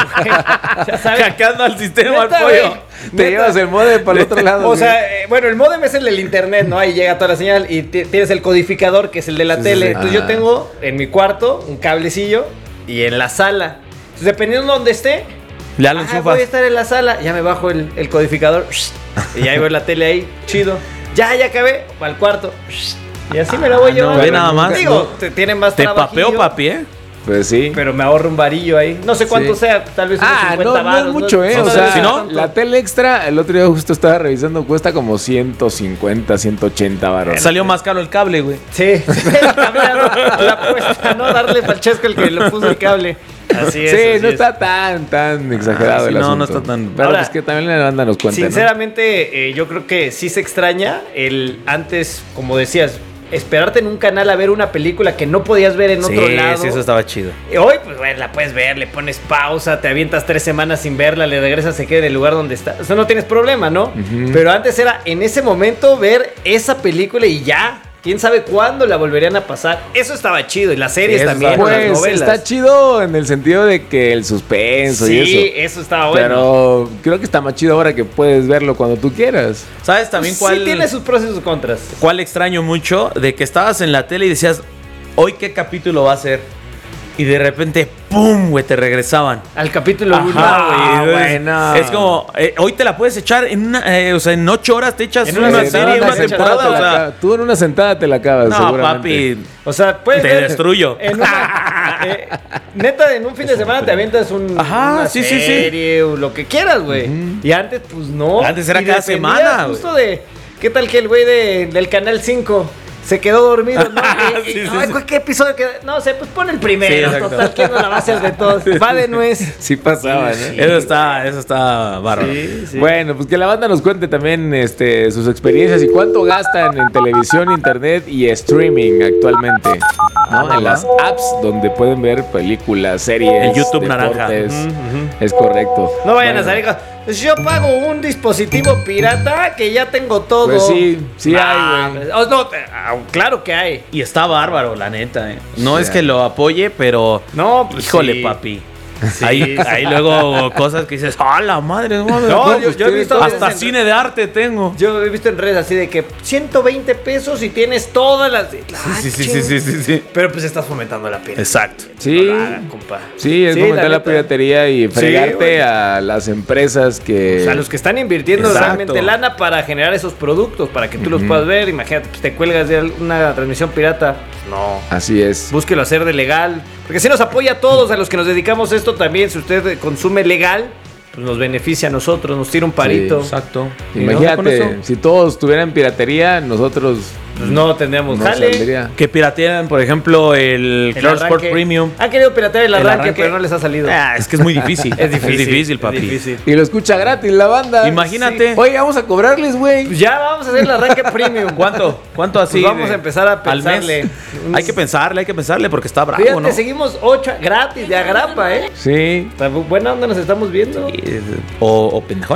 Ya sabes. Hackeando al sistema, al Neta, pollo. güey. Te Neta. llevas el modem para el otro lado. O güey. sea, eh, bueno, el modem es el del internet, ¿no? Ahí llega toda la señal y ti- tienes el codificador que es el de la Sí, sí, tele. sí. Entonces Ah. yo tengo en mi cuarto un cablecillo y en la sala. Entonces dependiendo de donde esté, Ya lo ah, enchufas. voy a estar en la sala, ya me bajo el, el codificador y ya veo la tele ahí, chido. Ya, ya acabé, al cuarto. Y así me la voy Ah, llevando. no, ve nada más. Digo, te tienen más Te trabajillo, papeo, papi, ¿eh? Pues sí. pero me ahorro un varillo ahí. No sé cuánto Sí. sea, tal vez unos Ah, no, cincuenta no es varos, mucho, ¿eh? No, O no, sea, no, si no, tanto. la tele extra, el otro día justo estaba revisando, cuesta como ciento cincuenta, ciento ochenta baros. Salió más caro el cable, güey. Sí, el cableado, la apuesta, no darle Francesco el que le puso el cable. Así es. Sí, así no es. está tan, tan exagerado sí, el no, asunto. no está tan- Pero Ahora, pues que también la banda nos cuenta, ¿no? Sinceramente, eh, yo creo que sí se extraña el antes, como decías, esperarte en un canal a ver una película que no podías ver en Sí, otro lado. sí, eso estaba chido. Y hoy, pues, bueno, la puedes ver, le pones pausa, te avientas tres semanas sin verla, le regresas, se queda en el lugar donde está. Eso no tienes problema, ¿no? Ujú. Pero antes era en ese momento ver esa película y ya. ¿Quién sabe cuándo la volverían a pasar? Eso estaba chido. Y las series Sí, eso también, estaba- las Pues novelas. está chido en el sentido de que el suspenso Sí, y eso. eso estaba bueno. Pero creo que está más chido ahora que puedes verlo cuando tú quieras. ¿Sabes también Sí cuál, tiene sus pros y sus contras. cuál extraño mucho? De que estabas en la tele y decías, ¿hoy qué capítulo va a ser? Y de repente, ¡pum! Güey, te regresaban. Al capítulo uno, Ajá, güey. güey. Ah, bueno. Es como, eh, hoy te la puedes echar en una, eh, o sea, en ocho horas te echas En una, una Eh, serie, no, una sentada temporada, te o la sea. acabas. Tú en una sentada te la acabas, No, seguramente. papi, O sea, puedes te ver destruyo. en una- eh, neta, en un fin de semana te avientas un, Ajá, una sí, sí, sí. serie o lo que quieras, güey. Y antes, pues no. Antes era Y cada dependía semana, justo de, ¿qué tal que el güey de- del Canal cinco se quedó dormido? No, Y- y- Sí, sí, ay, sí. ¿qué episodio queda? No sé, pues pon el primero. Sí, exacto. Total, ¿quién no la va a hacer de todos? Va de nuez. Sí pasaba, ¿no? Eso está, eso está bárbaro. Sí, sí. Bueno, pues que la banda nos cuente también este, sus experiencias y cuánto gastan en televisión, internet y streaming actualmente. ¿no? En las apps donde pueden ver películas, series, El YouTube naranja. deportes. Ujú, ujú. Es correcto. No vayan Bueno, a salir con, "Pues yo pago un dispositivo pirata que ya tengo todo. Pues sí, sí Ah, hay, güey. oh, no, eh, ah, claro que hay. Y está bárbaro, la neta. eh. No Sí, es que lo apoye, pero. No, pues Híjole, sí. papi. Sí, hay, sí. hay luego cosas que dices, ¡ah, la madre! No, mames, No, no, yo- pues yo he tienes visto todo. veces Hasta en- cine de arte tengo. Yo he visto en redes así de que ciento veinte pesos y tienes todas las. Ah, Sí, sí, ching. sí, sí, sí, sí. Pero pues estás fomentando la piratería. Exacto. Sí, No la hagan, compa. sí, es Sí, fomentar la, neta. piratería y fregarte güey. a las empresas que... O sea, los que están invirtiendo Exacto. realmente lana para generar esos productos, para que tú los puedas ver. Imagínate, pues te cuelgas de una transmisión pirata. Pues, no. Así es. Búsquelo hacer de legal. Porque si nos apoya a todos, a los que nos dedicamos a esto también. Si usted consume legal, pues nos beneficia a nosotros, nos tira un parito. Exacto. ¿Y Imagínate, no? Con eso, si todos tuvieran piratería, nosotros Pues no tendríamos no jale. saldría. que piratean, por ejemplo, el, El Claro Sport arranque. Premium. Han querido piratear el El arranque, arranque. pero no les ha salido. Ah, es que es muy difícil. Es difícil. Es difícil, papi. Es difícil. Y lo escucha gratis la banda. Imagínate. Oye, vamos a cobrarles, güey. Pues ya vamos a hacer el arranque premium. ¿Cuánto? ¿Cuánto así? Pues vamos de- a empezar a al mes? pensarle. Hay que pensarle, hay que pensarle porque está bravo, Fíjate, ¿no? seguimos ocho gratis de agrapa, ¿eh? Sí. Está bu- buena onda nos estamos viendo. Y, eh, O, o pendejones.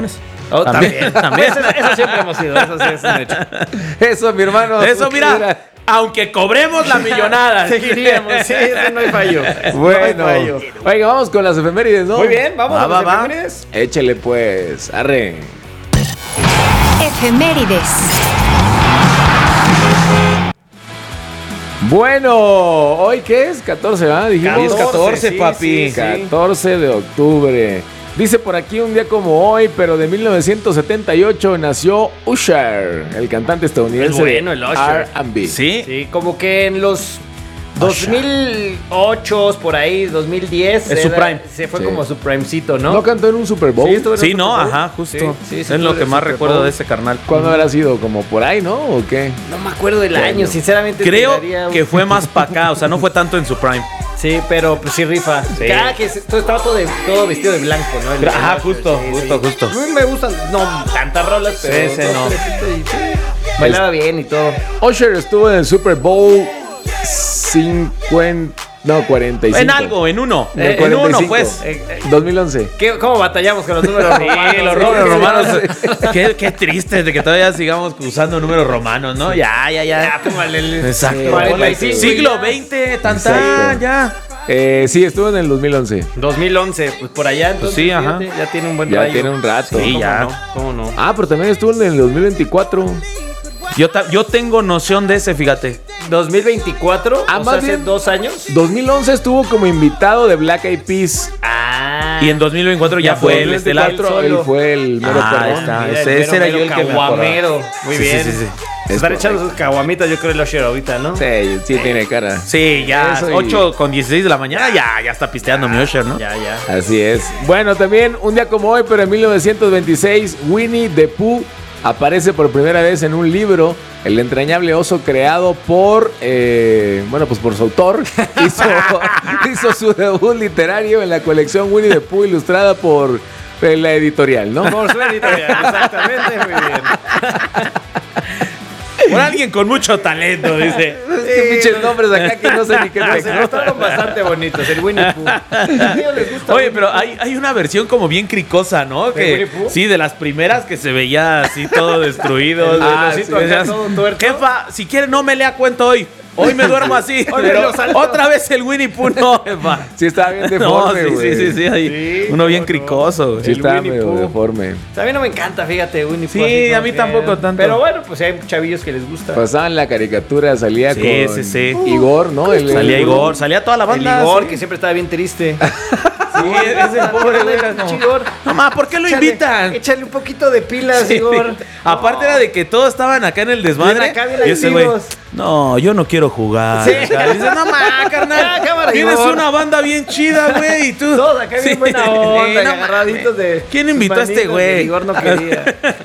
Oh, también, también. Eso, eso siempre hemos sido, eso sí es un hecho. Eso, mi hermano. Eso, mira, aunque cobremos la millonada. Seguiríamos, sí, eso no hay fallo. Bueno, no hay fallo. Oiga, vamos con las efemérides, ¿no? Muy bien, vamos va, a las va, efemérides. Va. Échale pues, arre. Efemérides. Bueno, ¿hoy qué es? catorce, ¿verdad? Dijimos. Hoy es catorce, sí, papi. sí, sí. catorce de octubre. Dice por aquí un día como hoy, pero de mil novecientos setenta y ocho nació Usher, el cantante estadounidense. Es bueno el Usher. R and B. Sí. Sí, como que en los dos mil ocho, por ahí, dos mil diez. Es su prime. Se fue Sí. como su primecito, ¿no? ¿No cantó en un Super Bowl? Sí, estuvo en Sí, un no, Super Bowl. ajá, justo. Sí, sí, sí, es estuvo lo en que el más Super recuerdo Bowl. de ese carnal. ¿Cuándo habrá sido? ¿Como por ahí, no? ¿O qué? No me acuerdo del Bueno. año, sinceramente. Creo te daría un- que fue más para acá, o sea, no fue tanto en su prime. Sí, pero pues sí rifa. Sí. Cada que se- todo estaba todo, de, todo vestido de blanco, ¿no? El- Ajá, el- justo, justo, justo. A mí me gustan, no tantas rolas, pero Sí, sí, dos, no. tres, y sí, bailaba bien y todo. Usher estuvo en el Super Bowl cincuenta, no, cuarenta y cinco. En algo, en uno. En el en uno, cuarenta y cinco. pues. Eh, eh, dos mil once. ¿qué- ¿Cómo batallamos con los números romanos? Sí, los Sí, números sí, romanos. sí. qué, qué triste de que todavía sigamos usando números romanos, ¿no? Ya, ya, ya. Ya, tómale el- Exacto. Sí, cuarenta y cinco y Siglo ya. veinte, tan Exacto. tan, ya. Eh, sí, estuvo en el dos mil once. dos mil once, pues por allá entonces. sí, ajá. fíjate, ya tiene un buen Ya rayo. tiene un rato. Sí, ¿Cómo ya. no? ¿Cómo no? Ah, pero también estuvo en el dos mil veinticuatro. Yo, ta- yo tengo noción de ese, fíjate. dos mil veinticuatro, Ah, o sea, más hace bien. dos años. dos mil once estuvo como invitado de Black Eyed Peas. Ah. Y en dos mil veinticuatro ya, Ya fue fue el el estelar. veinticuatro. Él solo. fue el mero Ah, perrón. está. Mira, ese- el ese era mero yo el que me caguamero. Muy Sí, bien. sí, sí, sí. Se están echando sus caguamitas, yo creo, el Usher ahorita, ¿no? Sí, sí tiene cara. Sí, ya, Eso y- ocho con dieciséis de la mañana, ya, ya está pisteando mi Usher, ¿no? Ya, ya. Así es. Bueno, también un día como hoy, pero en mil novecientos veintiséis, Winnie the Pooh aparece por primera vez en un libro, el entrañable oso creado por, eh, bueno, pues por su autor. Hizo, hizo su debut literario en la colección Winnie the Pooh, ilustrada por eh, la editorial, ¿no? Por su editorial, exactamente, muy bien. Por alguien con mucho talento, dice. Es que pinches nombres acá que no sé ni qué Se tengo. estaban bastante bonitos, el Winnie Pooh. A ellos les gusta Oye, Winnie pero Pooh. hay, hay una versión como bien cricosa, ¿no? ¿De Que, Winnie Pooh? sí, de las primeras que se veía así todo destruido. El Ah, osito sí, acá decías, todo tuerto. jefa, si quiere no me lea cuento hoy. Hoy me duermo así. Hoy me pero lo salto. otra vez el Winnie Pooh no, jefa. Sí estaba bien No, deforme, sí, güey. sí, sí, sí, ahí, Sí, uno bien cómo no. cricoso, güey. Sí El estaba Winnie medio Pooh. deforme. O sea, a mí no me encanta, fíjate, Winnie Pooh. Sí, así como a mí que- tampoco tanto. Pero bueno, pues hay chavillos que les gusta. Pasaban la caricatura, salía Sí, con sí, sí. Igor, ¿no? El- Salía el- Igor, salía toda la El banda. Igor, sí. que siempre estaba bien triste. Sí, ese pobre güey. No. Igor. Mamá, ¿por qué lo Échale- invitan? Échale un poquito de pilas, Sí. Igor. Aparte era de que todos estaban acá en el desmadre. Bien acá, bien y ese güey, activos. no, yo no quiero jugar. Sí. Acá. Y dice, no ma, carnal. Ya, cámara, Tienes Igor. una banda bien chida, güey. Y tú. Todos acá bien Sí. buena onda, Sí, y no agarraditos de. ¿Quién sus invitó a este manitas, güey? y Igor no quería.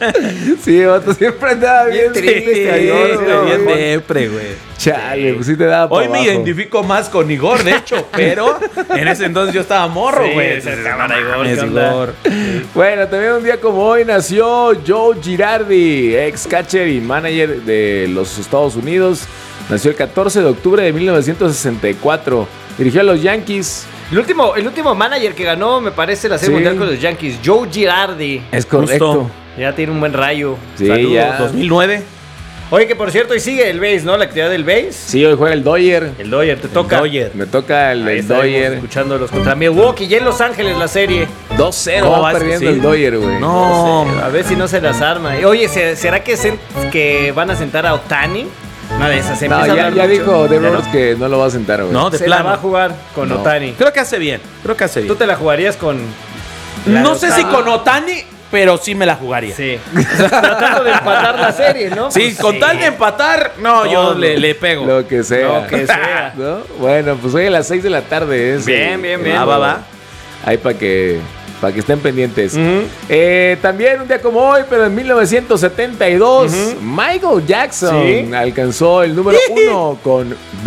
Sí, vato, siempre andaba bien, Bien triste, triste, Igor, Igor, sí, güey. bien güey. depre, güey. Chale, pues sí te daba Hoy pa' me abajo. identifico más con Igor, de hecho, pero en ese entonces yo estaba morro, Sí, güey. se Entonces, cámara, no Igor, mames, ¿qué onda? Igor. Bueno, también un día como hoy nació Joe Girardi, ex catcher y manager de los Estados Unidos. Nació el catorce de octubre de mil novecientos sesenta y cuatro. Dirigió a los Yankees. El último, el último manager que ganó, me parece, la Serie Sí. Mundial con los Yankees, Joe Girardi. Es correcto. Justo. Ya tiene un buen rayo. Sí, Saludos. ya. dos mil nueve. Oye, que por cierto, hoy sigue el base, ¿no? La actividad del base. Sí, hoy juega el Dodger. El Dodger, te toca. Dodger. Me toca el, Ahí el estaremos Dodger. escuchándolos contra Milwaukee y en Los Ángeles la serie. dos cero. No, va es que perdiendo sí. el Dodger, güey. No, A ver si no se las arma. Oye, ¿se- ¿será que, se- que van a sentar a Otani? Una de esas. Se No, empieza a ya, hablar ya mucho. dijo Dave ¿Ya no? Roberts que no lo va a sentar, güey. no, de Se la plano. va a jugar con No. Otani. Creo que hace bien. Creo que hace bien. ¿Tú te la jugarías con...? la No de sé si Otani? con Otani, pero sí me la jugaría. Sí. Tratando de empatar la serie, ¿no? Sí, Pues con sí. tal de empatar, no, yo Todo. le, le pego. Lo que sea. Lo que sea. ¿No? Bueno, pues hoy a las seis de la tarde es. Bien, el- bien, el bien. Va, va, va. Ahí para que, para que estén pendientes. Ujú. Eh, también un día como hoy, pero en mil novecientos setenta y dos, Ujú. Michael Jackson Sí. alcanzó el número uno con Ben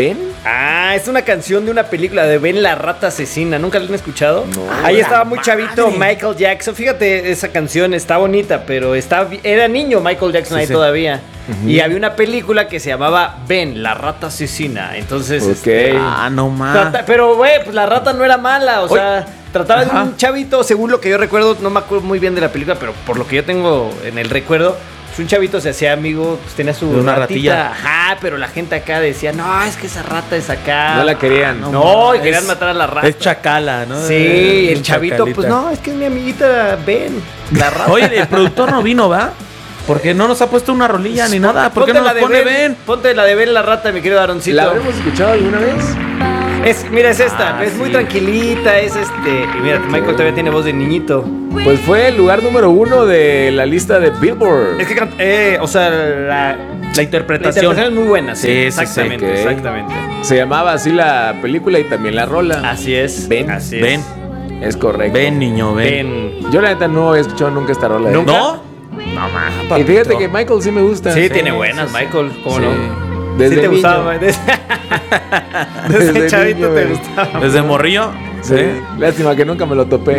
Ah, es una canción de una película de Ben la rata asesina. ¿Nunca la han escuchado? No. Ahí estaba muy madre. chavito Michael Jackson. Fíjate, esa canción está bonita, pero está, era niño Michael Jackson Sí, ahí sí. todavía. Ujú. Y había una película que se llamaba Ben la rata asesina. Entonces, Ok. este, Ah, no más. trata- pero güey, pues la rata no era mala, o Oye. sea, trataba Ajá. de un chavito, según lo que yo recuerdo, no me acuerdo muy bien de la película, pero por lo que yo tengo en el recuerdo, pues un chavito se hacía amigo, pues tenía su De una ratita, ratilla. ajá, pero la gente acá decía, no, es que esa rata es acá. No la querían. No, No, y querían es- matar a la rata. Es chacala, ¿no? Sí, Es el chavito, chacalita. pues no, es que es mi amiguita Ben, la rata. Oye, el productor no vino, ¿va? Porque no nos ha puesto una rolilla ni nada. ¿Por qué Ponte no la nos de pone Ben, Ben? Ponte la de Ben la rata, mi querido Aaroncito. ¿La habremos escuchado alguna vez? Es, mira, es esta, Ah, es muy sí. tranquilita, es este. Y mira, Michael todavía tiene voz de niñito. Pues fue el lugar número uno de la lista de Billboard. Es que, can- eh, o sea, la, La interpretación. la interpretación es muy buena, sí. Sí, sí, sí, exactamente, ok. exactamente. Se llamaba así la película y también la rola. Así es. Ben. Así Ven, es. Es correcto. ven, niño, ven. Ben. Yo la neta no he escuchado nunca esta rola. ¿eh? ¿Nunca? ¿No? No más, Y fíjate que Michael sí me gusta. Sí, tiene buenas, Michael. ¿Cómo Sí. no? Desde sí te niño. gustaba. Desde, desde Desde chavito niño, te güey. gustaba. Desde morrillo. Sí. Lástima que nunca me lo topé. No.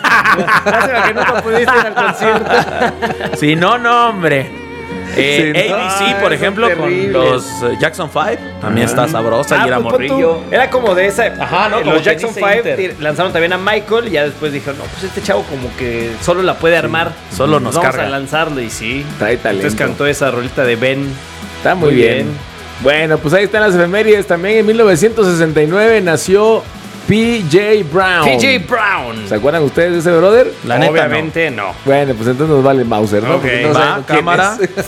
Lástima que nunca pudiste ir al concierto. Sí, no, no, hombre. Eh, Sí, no. A B C, Ah, por esos ejemplo, con terribles. los eh, Jackson five, también está sabrosa Ah, y era pues, pon tú, morrillo. Era como de esa. Ajá, ¿no? eh, Como Los Jackson Denise five Inter. lanzaron también a Michael y ya después dijeron, no, pues este chavo como que solo la puede armar. Solo nos Vamos carga. a lanzarlo y sí. Trae talento. Entonces cantó esa rolita de Ben. Está muy, Muy bien. bien. Bueno, pues ahí están las efemérides. También en mil novecientos sesenta y nueve nació P J Brown. P J Brown. ¿Se acuerdan ustedes de ese brother? La neta, Obviamente no. Bueno, pues entonces nos vale Mauser, ¿no? Ok, Porque no va, sabemos quién cámara. es.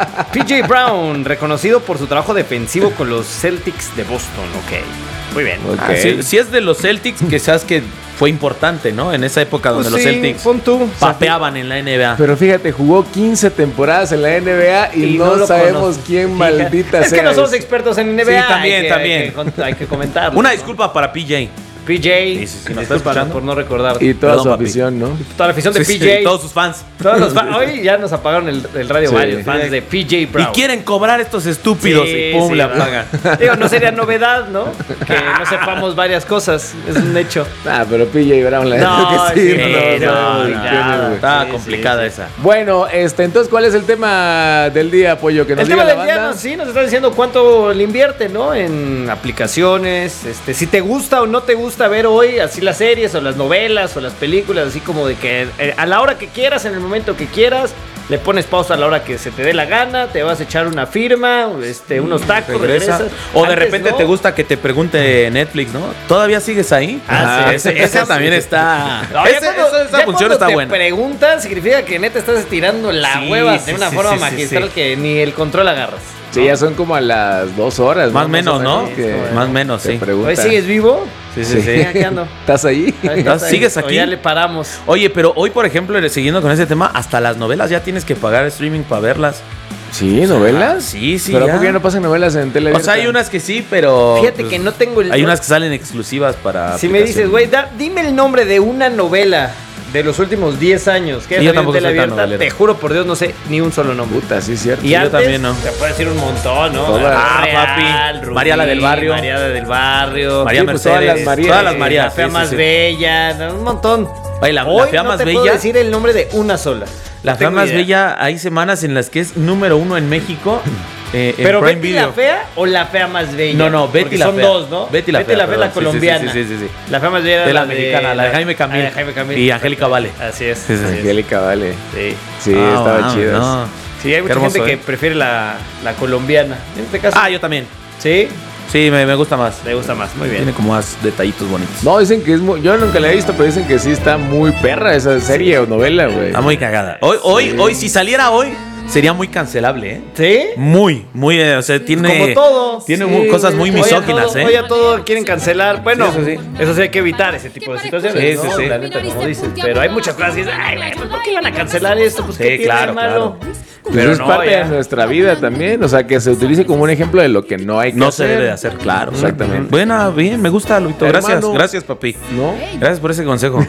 P J Brown, reconocido por su trabajo defensivo con los Celtics de Boston. Ok. Muy bien. Ok. Ah, si, si es de los Celtics, que sabes que fue importante, ¿no? En esa época donde Pues los sí, Celtics pon tú. papeaban en la N B A. Pero fíjate, jugó quince temporadas en la N B A y, Y no, no lo sabemos conozco. quién Fija- maldita Es sea. que no somos es. expertos en N B A. Sí, también, hay que- también. Hay que, con- hay que comentarlo. Una ¿no? disculpa para P J. P J. Sí, sí, sí, nos está disculpa escuchando. por no recordar. Y toda Perdón, su papi. afición, ¿no? Toda la afición de Sí, P J. sí, todos sus fans. Todos los fans. Hoy ya nos apagaron el, el radio Sí. varios fans de P J Y Brown. quieren cobrar estos estúpidos Sí, y pum, sí, la ¿verdad? pagan. Digo, no sería novedad, ¿no? Que no sepamos varias cosas. Es un hecho. Ah, pero P J Brown, la No, neta que sí. sí, no, no, sabemos no, quién es, nada. güey. Está Sí, complicada sí, sí. esa. Bueno, este, entonces, ¿cuál es el tema del día, Pollo? Que nos El diga tema la del día, banda. no, sí, nos está diciendo cuánto le invierte, ¿no? En aplicaciones, este, si te gusta o no te gusta ver hoy así las series o las novelas o las películas, así como de que eh, a la hora que quieras, en el momento que quieras, le pones pausa a la hora que se te dé la gana, te vas a echar una firma, este, unos tacos, Regresa. regresas. O de Antes, repente ¿no? te gusta que te pregunte Netflix, ¿no? ¿Todavía sigues ahí? Ah, sí, ese, ese- ese ese- también está. No, ya Ese- cuando- eso- esa ya función cuando está te buena. preguntan, significa que neta estás estirando la Sí, hueva sí, de una sí, forma sí, sí, magistral sí. que ni el control agarras. Sí, ya son como a las dos horas. Más o ¿no? menos, ¿no? que Más o menos, te sí. preguntan. ¿Hoy sigues vivo? Sí, sí, sí. Sí, aquí ando. ¿Estás ahí? ¿Estás ahí? ¿Sigues O aquí? ya le paramos. Oye, pero hoy, por ejemplo, siguiendo con ese tema, hasta las novelas ya tienes que pagar streaming para verlas. Sí, ¿novelas? Sí, sí. Pero ya. ¿por qué no pasan novelas en tele O abierta? sea, hay unas que sí, pero. Fíjate pues, que no tengo el... Hay unas que salen exclusivas para. Si me dices, aplicación. güey, da- dime el nombre de una novela de los últimos diez años que Sí, haya yo salido en tampoco tele soy tan abierta, novelero. te juro por Dios, no sé ni un solo nombre. Puta, sí es cierto. Y yo antes, también no. te puedo decir un montón, ¿no? Todas. Ah, Real, papi. Rubí, María la del barrio. María la del barrio. María Sí, pues, Mercedes. todas las Marías. Todas las eh, Marías. La fea sí, sí, más sí. bella, no, un montón. Oye, la, la Hoy fea no más te bella. puedo decir el nombre de una sola. La No fea tengo más idea. bella, hay semanas en las que es número uno en México. eh, en ¿Pero Prime Betty Video. la fea o la fea más bella? No, no, Betty Porque la son fea. dos, ¿no? Betty la fea, la perdón. Sí, sí, colombiana. sí, sí, sí, sí. La fea más bella era De la la mexicana, la de Jaime Camil. la de Jaime Camil. Y Angélica Vale. Así es. Sí, sí, así es. Angélica, vale. Sí. Sí, Ah, estaba wow, chidas. no. Sí, hay mucha Qué hermoso, gente ¿eh? que prefiere la, la colombiana. En este caso. Ah, yo también. ¿Sí? Sí, me, me gusta más. Te gusta más. Muy bien. Tiene como más detallitos bonitos. No, dicen que es muy... Yo nunca la he visto, pero dicen que sí está muy perra esa serie o novela, güey. Está muy cagada. Hoy, hoy, hoy, si saliera hoy, sería muy cancelable, ¿eh? ¿Sí? Muy, muy, eh, o sea, tiene. Como todo. Tiene Sí, mu- cosas güey. muy Hoy a misóginas, todo- ¿eh? Hoy a todo quieren cancelar. Bueno, Sí, eso sí. eso sí hay que evitar ese tipo de situaciones. Sí, ¿no? sí, sí. La neta, como dices. Pero hay muchas cosas que dices, ay, güey, pues, ¿por qué iban a cancelar esto? Pues, Sí, ¿qué tiene claro, de malo? Pues Pero es no, parte ya. de nuestra vida también. O sea, que se utilice como un ejemplo de lo que no hay que No hacer. se debe de hacer, claro. Exactamente. Buena, bien, me gusta, Luito. Gracias, Hermano. gracias, papi. ¿No? Gracias por ese consejo.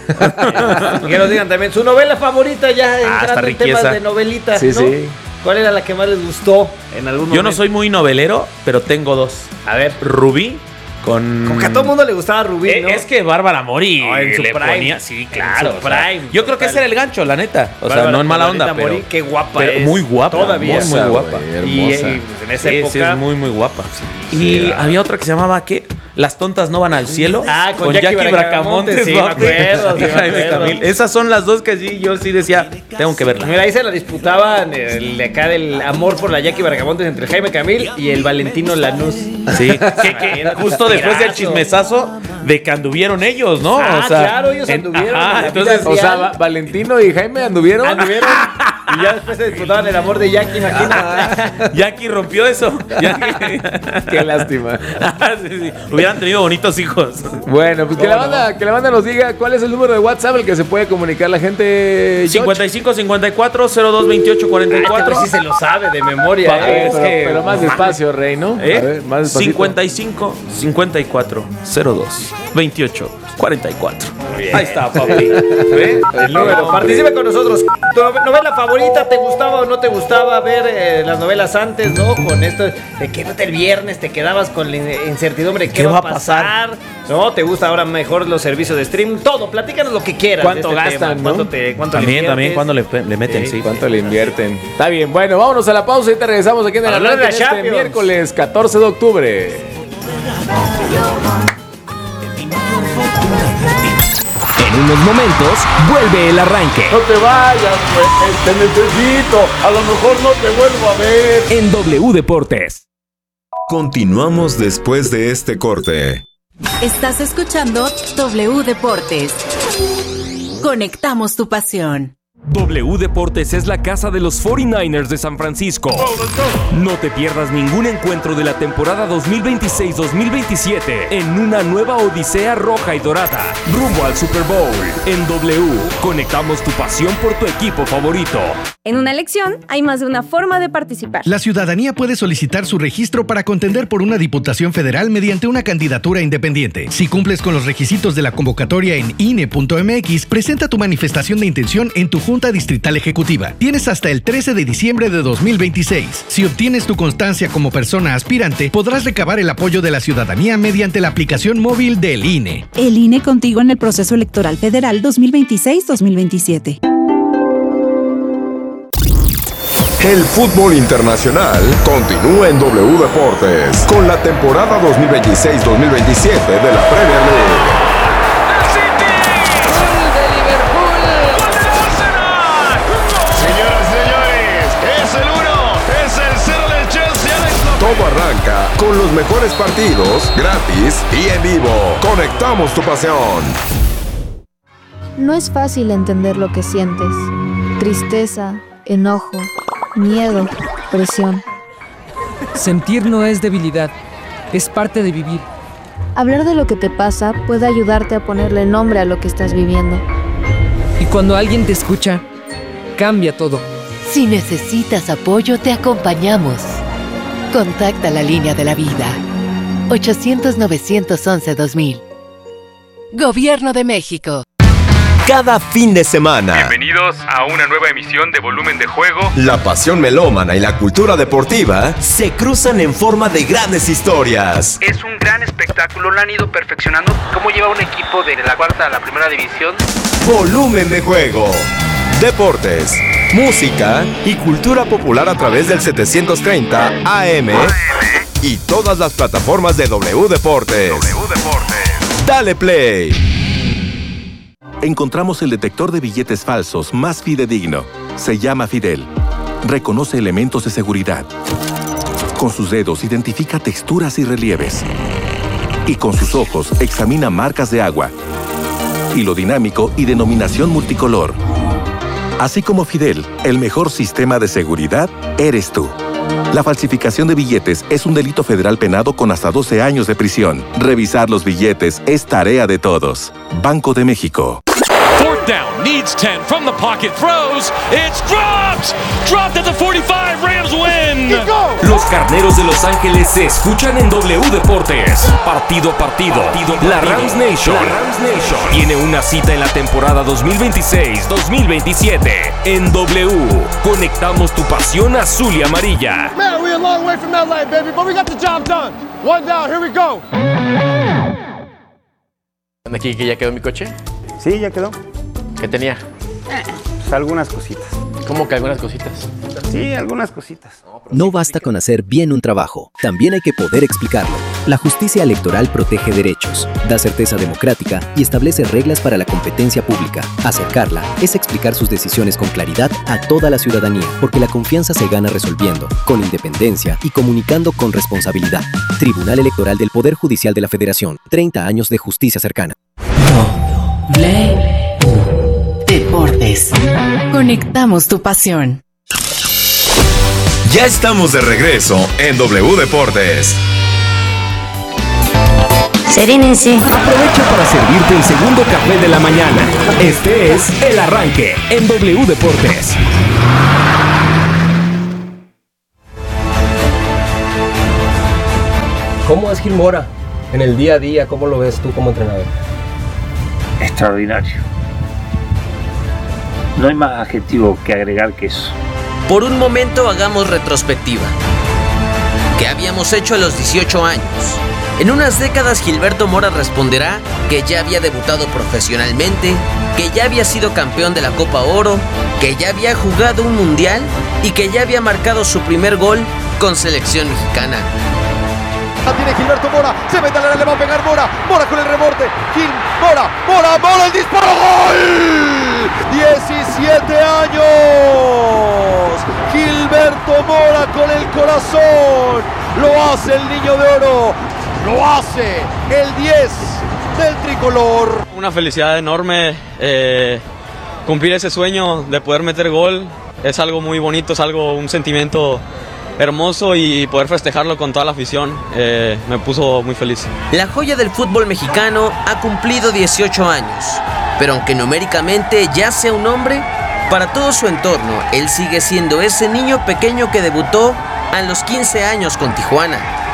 Y que nos digan también su novela favorita ya Ah, entrando está en temas riqueza. de novelitas, Sí, ¿no? sí. ¿Cuál era la que más les gustó en algún momento? Yo no soy muy novelero, pero tengo dos. A ver. Rubí Con... Como que a todo el mundo le gustaba Rubí, ¿no? Es que Bárbara Mori no, en su le prime. ponía... Sí, claro. En su prime, Yo creo que ese era el gancho, la neta. O Bárbara, sea, no en mala onda, pero... Mori, qué guapa pero es. muy guapa. Todavía. Muy, muy guapa. Wey, y, y pues en esa sí, época... sí, es muy, muy guapa. Sí, y sí, había otra que se llamaba, ¿qué? Las tontas no van al cielo. Ah, con, con Jackie, Jackie Bracamontes. Sí, me acuerdo, sí, me acuerdo. Esas son las dos que sí, yo sí decía, tengo que verla. Mira, ahí se la disputaban el de acá del amor por la Jackie Bracamontes entre Jaime Camil y el Valentino Lanús. Sí, que, que justo después del chismesazo de que anduvieron ellos, ¿no? Ah, o sea, claro, ellos anduvieron. Ajá, entonces, o sea, Va- Valentino y Jaime anduvieron. Anduvieron. Y ya después se disputaban el amor de Jackie, imagínate. Jackie rompió eso. Jackie. Qué lástima. sí, sí. Hubieran tenido bonitos hijos. Bueno, pues que la banda, que la banda nos diga cuál es el número de WhatsApp al que se puede comunicar la gente. cincuenta y cinco cincuenta y cuatro cero dos veintiocho cuarenta y cuatro. Ay, sí se lo sabe de memoria. Pa- eh. pero, Es que, pero más despacio, Rey, ¿no? ¿Eh? A ver, más despacito. cincuenta y cinco cincuenta y cuatro cero dos veintiocho cuarenta y cuatro. Ahí está, papi. ¿Ve? El número. Participe con nosotros. ¿Tu novela favorita te gustaba o no te gustaba ver eh, las novelas antes, no? Con esto de que el viernes te quedabas con la incertidumbre de qué, ¿Qué va a pasar? ¿No? ¿Te gusta ahora mejor los servicios de stream? Todo, platícanos lo que quieras. ¿Cuánto de este gastan, tema. ¿no? ¿Cuánto te, cuánto También, le también, ¿cuándo le, le meten? Sí, sí, ¿cuánto le invierten? Está bien, bueno, vámonos a la pausa y te regresamos aquí en el Hablar de Arranque la este Champions. miércoles catorce de octubre. En unos momentos, vuelve el arranque. No te vayas, güey. Te necesito. A lo mejor no te vuelvo a ver. En W Deportes. Continuamos después de este corte. Estás escuchando W Deportes. Conectamos tu pasión. W Deportes es la casa de los cuarenta y nueve ers de San Francisco. No te pierdas ningún encuentro de la temporada dos mil veintiséis dos mil veintisiete en una nueva odisea roja y dorada, rumbo al Super Bowl. En W, conectamos tu pasión por tu equipo favorito. En una elección hay más de una forma de participar. La ciudadanía puede solicitar su registro para contender por una diputación federal mediante una candidatura independiente. Si cumples con los requisitos de la convocatoria en I N E punto M X, presenta tu manifestación de intención en tu Junta Distrital Ejecutiva. Tienes hasta el trece de diciembre de dos mil veintiséis. Si obtienes tu constancia como persona aspirante, podrás recabar el apoyo de la ciudadanía mediante la aplicación móvil del I N E. El I N E contigo en el proceso electoral federal dos mil veintiséis dos mil veintisiete. El fútbol internacional continúa en W Deportes con la temporada dos mil veintiséis dos mil veintisiete de la Premier League. Todo arranca con los mejores partidos, gratis y en vivo. Conectamos tu pasión. No es fácil entender lo que sientes. Tristeza, enojo, miedo, presión. Sentir no es debilidad, es parte de vivir. Hablar de lo que te pasa puede ayudarte a ponerle nombre a lo que estás viviendo. Y cuando alguien te escucha, cambia todo. Si necesitas apoyo, te acompañamos. Contacta la línea de la vida. ochocientos novecientos once dos mil. Gobierno de México. Cada fin de semana, Bienvenidos a una nueva emisión de Volumen de Juego. la pasión melómana y la cultura deportiva se cruzan en forma de grandes historias. Es un gran espectáculo, lo han ido perfeccionando. ¿Cómo lleva un equipo de la cuarta a la primera división? Volumen de Juego. Deportes, música y cultura popular a través del setecientos treinta A M y todas las plataformas de W Deportes. W Deportes. Dale play. Encontramos el detector de billetes falsos más fidedigno. Se llama Fidel. Reconoce elementos de seguridad. Con sus dedos identifica texturas y relieves. Y con sus ojos examina marcas de agua, hilo dinámico y denominación multicolor. Así como Fidel, el mejor sistema de seguridad eres tú. La falsificación de billetes es un delito federal penado con hasta doce años de prisión. Revisar los billetes es tarea de todos. Banco de México. Fourth down, needs ten from the pocket, throws, it's dropped! Dropped at the forty-five, Rams win! Los Carneros de Los Ángeles se escuchan en W Deportes. Partido a partido. La Rams Nation tiene una cita en la temporada dos mil veintiséis dos mil veintisiete. En W, conectamos tu pasión azul y amarilla. Man, we're a long way from L A, baby, but we got the job done. One down, here we go. ¿Aquí que ya quedó mi coche? Sí, ya quedó. ¿Qué tenía? Pues algunas cositas. ¿Cómo que algunas cositas? Sí, algunas cositas. No basta con hacer bien un trabajo, también hay que poder explicarlo. La justicia electoral protege derechos, da certeza democrática y establece reglas para la competencia pública. Acercarla es explicar sus decisiones con claridad a toda la ciudadanía, porque la confianza se gana resolviendo, con independencia y comunicando con responsabilidad. Tribunal Electoral del Poder Judicial de la Federación. treinta años de justicia cercana. W Deportes. Conectamos tu pasión. Ya estamos de regreso en W Deportes. Serénense. Aprovecha para servirte el segundo café de la mañana. Este es El Arranque en W Deportes. ¿Cómo es Gil Mora en el día a día? ¿Cómo lo ves tú como entrenador? Extraordinario. No hay más adjetivo que agregar que eso. Por un momento hagamos retrospectiva. ¿Qué habíamos hecho a los dieciocho años? En unas décadas Gilberto Mora responderá que ya había debutado profesionalmente, que ya había sido campeón de la Copa Oro, que ya había jugado un mundial y que ya había marcado su primer gol con selección mexicana. La tiene Gilberto Mora, se mete al área, le va a pegar Mora, Mora con el rebote, Gil, Mora, Mora, Mora, el disparo, ¡gol! diecisiete años, Gilberto Mora con el corazón, lo hace el niño de oro, lo hace el diez del tricolor. Una felicidad enorme, eh, cumplir ese sueño de poder meter gol, es algo muy bonito, es algo, un sentimiento hermoso y poder festejarlo con toda la afición eh, me puso muy feliz. La joya del fútbol mexicano ha cumplido dieciocho años, pero aunque numéricamente ya sea un hombre, para todo su entorno él sigue siendo ese niño pequeño que debutó a los quince años con Tijuana.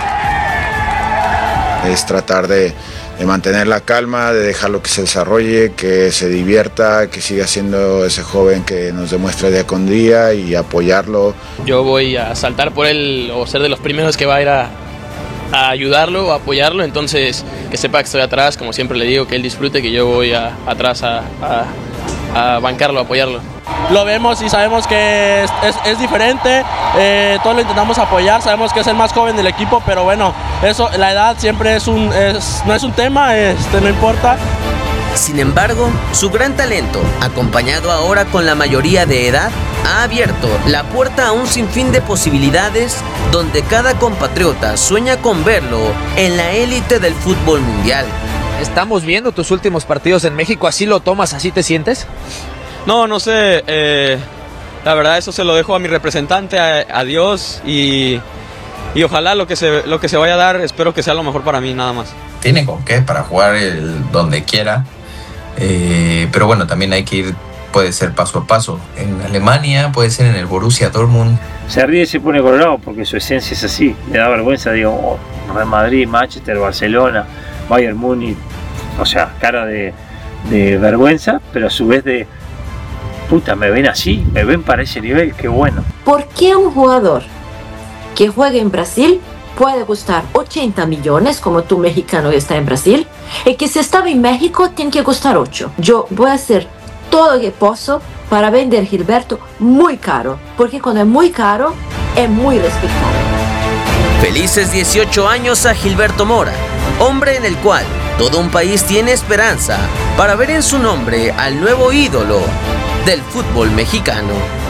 Es tratar de, de mantener la calma, de dejarlo que se desarrolle, que se divierta, que siga siendo ese joven que nos demuestra día con día y apoyarlo. Yo voy a saltar por él o ser de los primeros que va a ir a, a ayudarlo, a apoyarlo, entonces que sepa que estoy atrás, como siempre le digo, que él disfrute, que yo voy a, atrás a, a, a bancarlo, a apoyarlo. Lo vemos y sabemos que es, es, es diferente, eh, todos lo intentamos apoyar, sabemos que es el más joven del equipo, pero bueno, eso, la edad siempre es un, es, no es un tema, este, no importa. Sin embargo, su gran talento, acompañado ahora con la mayoría de edad, ha abierto la puerta a un sinfín de posibilidades donde cada compatriota sueña con verlo en la élite del fútbol mundial. Estamos viendo tus últimos partidos en México, ¿así lo tomas, así te sientes? No, no sé, eh, la verdad eso se lo dejo a mi representante, a, a Dios y, y ojalá lo que, se, lo que se vaya a dar, espero que sea lo mejor para mí, nada más. Tiene con qué para jugar el, donde quiera, eh, pero bueno, también hay que ir, puede ser paso a paso. En Alemania, puede ser en el Borussia Dortmund. Se ríe y se pone colorado porque su esencia es así, le da vergüenza, digo, oh, Real Madrid, Manchester, Barcelona, Bayern Múnich, o sea, cara de, de vergüenza, pero a su vez de puta, me ven así, me ven para ese nivel, qué bueno. ¿Por qué un jugador que juega en Brasil puede costar ochenta millones, como tú mexicano que está en Brasil, y que si estaba en México tiene que costar ocho? Yo voy a hacer todo lo que puedo para vender Gilberto muy caro, porque cuando es muy caro, es muy respetado. Felices dieciocho años a Gilberto Mora, hombre en el cual todo un país tiene esperanza para ver en su nombre al nuevo ídolo del fútbol mexicano.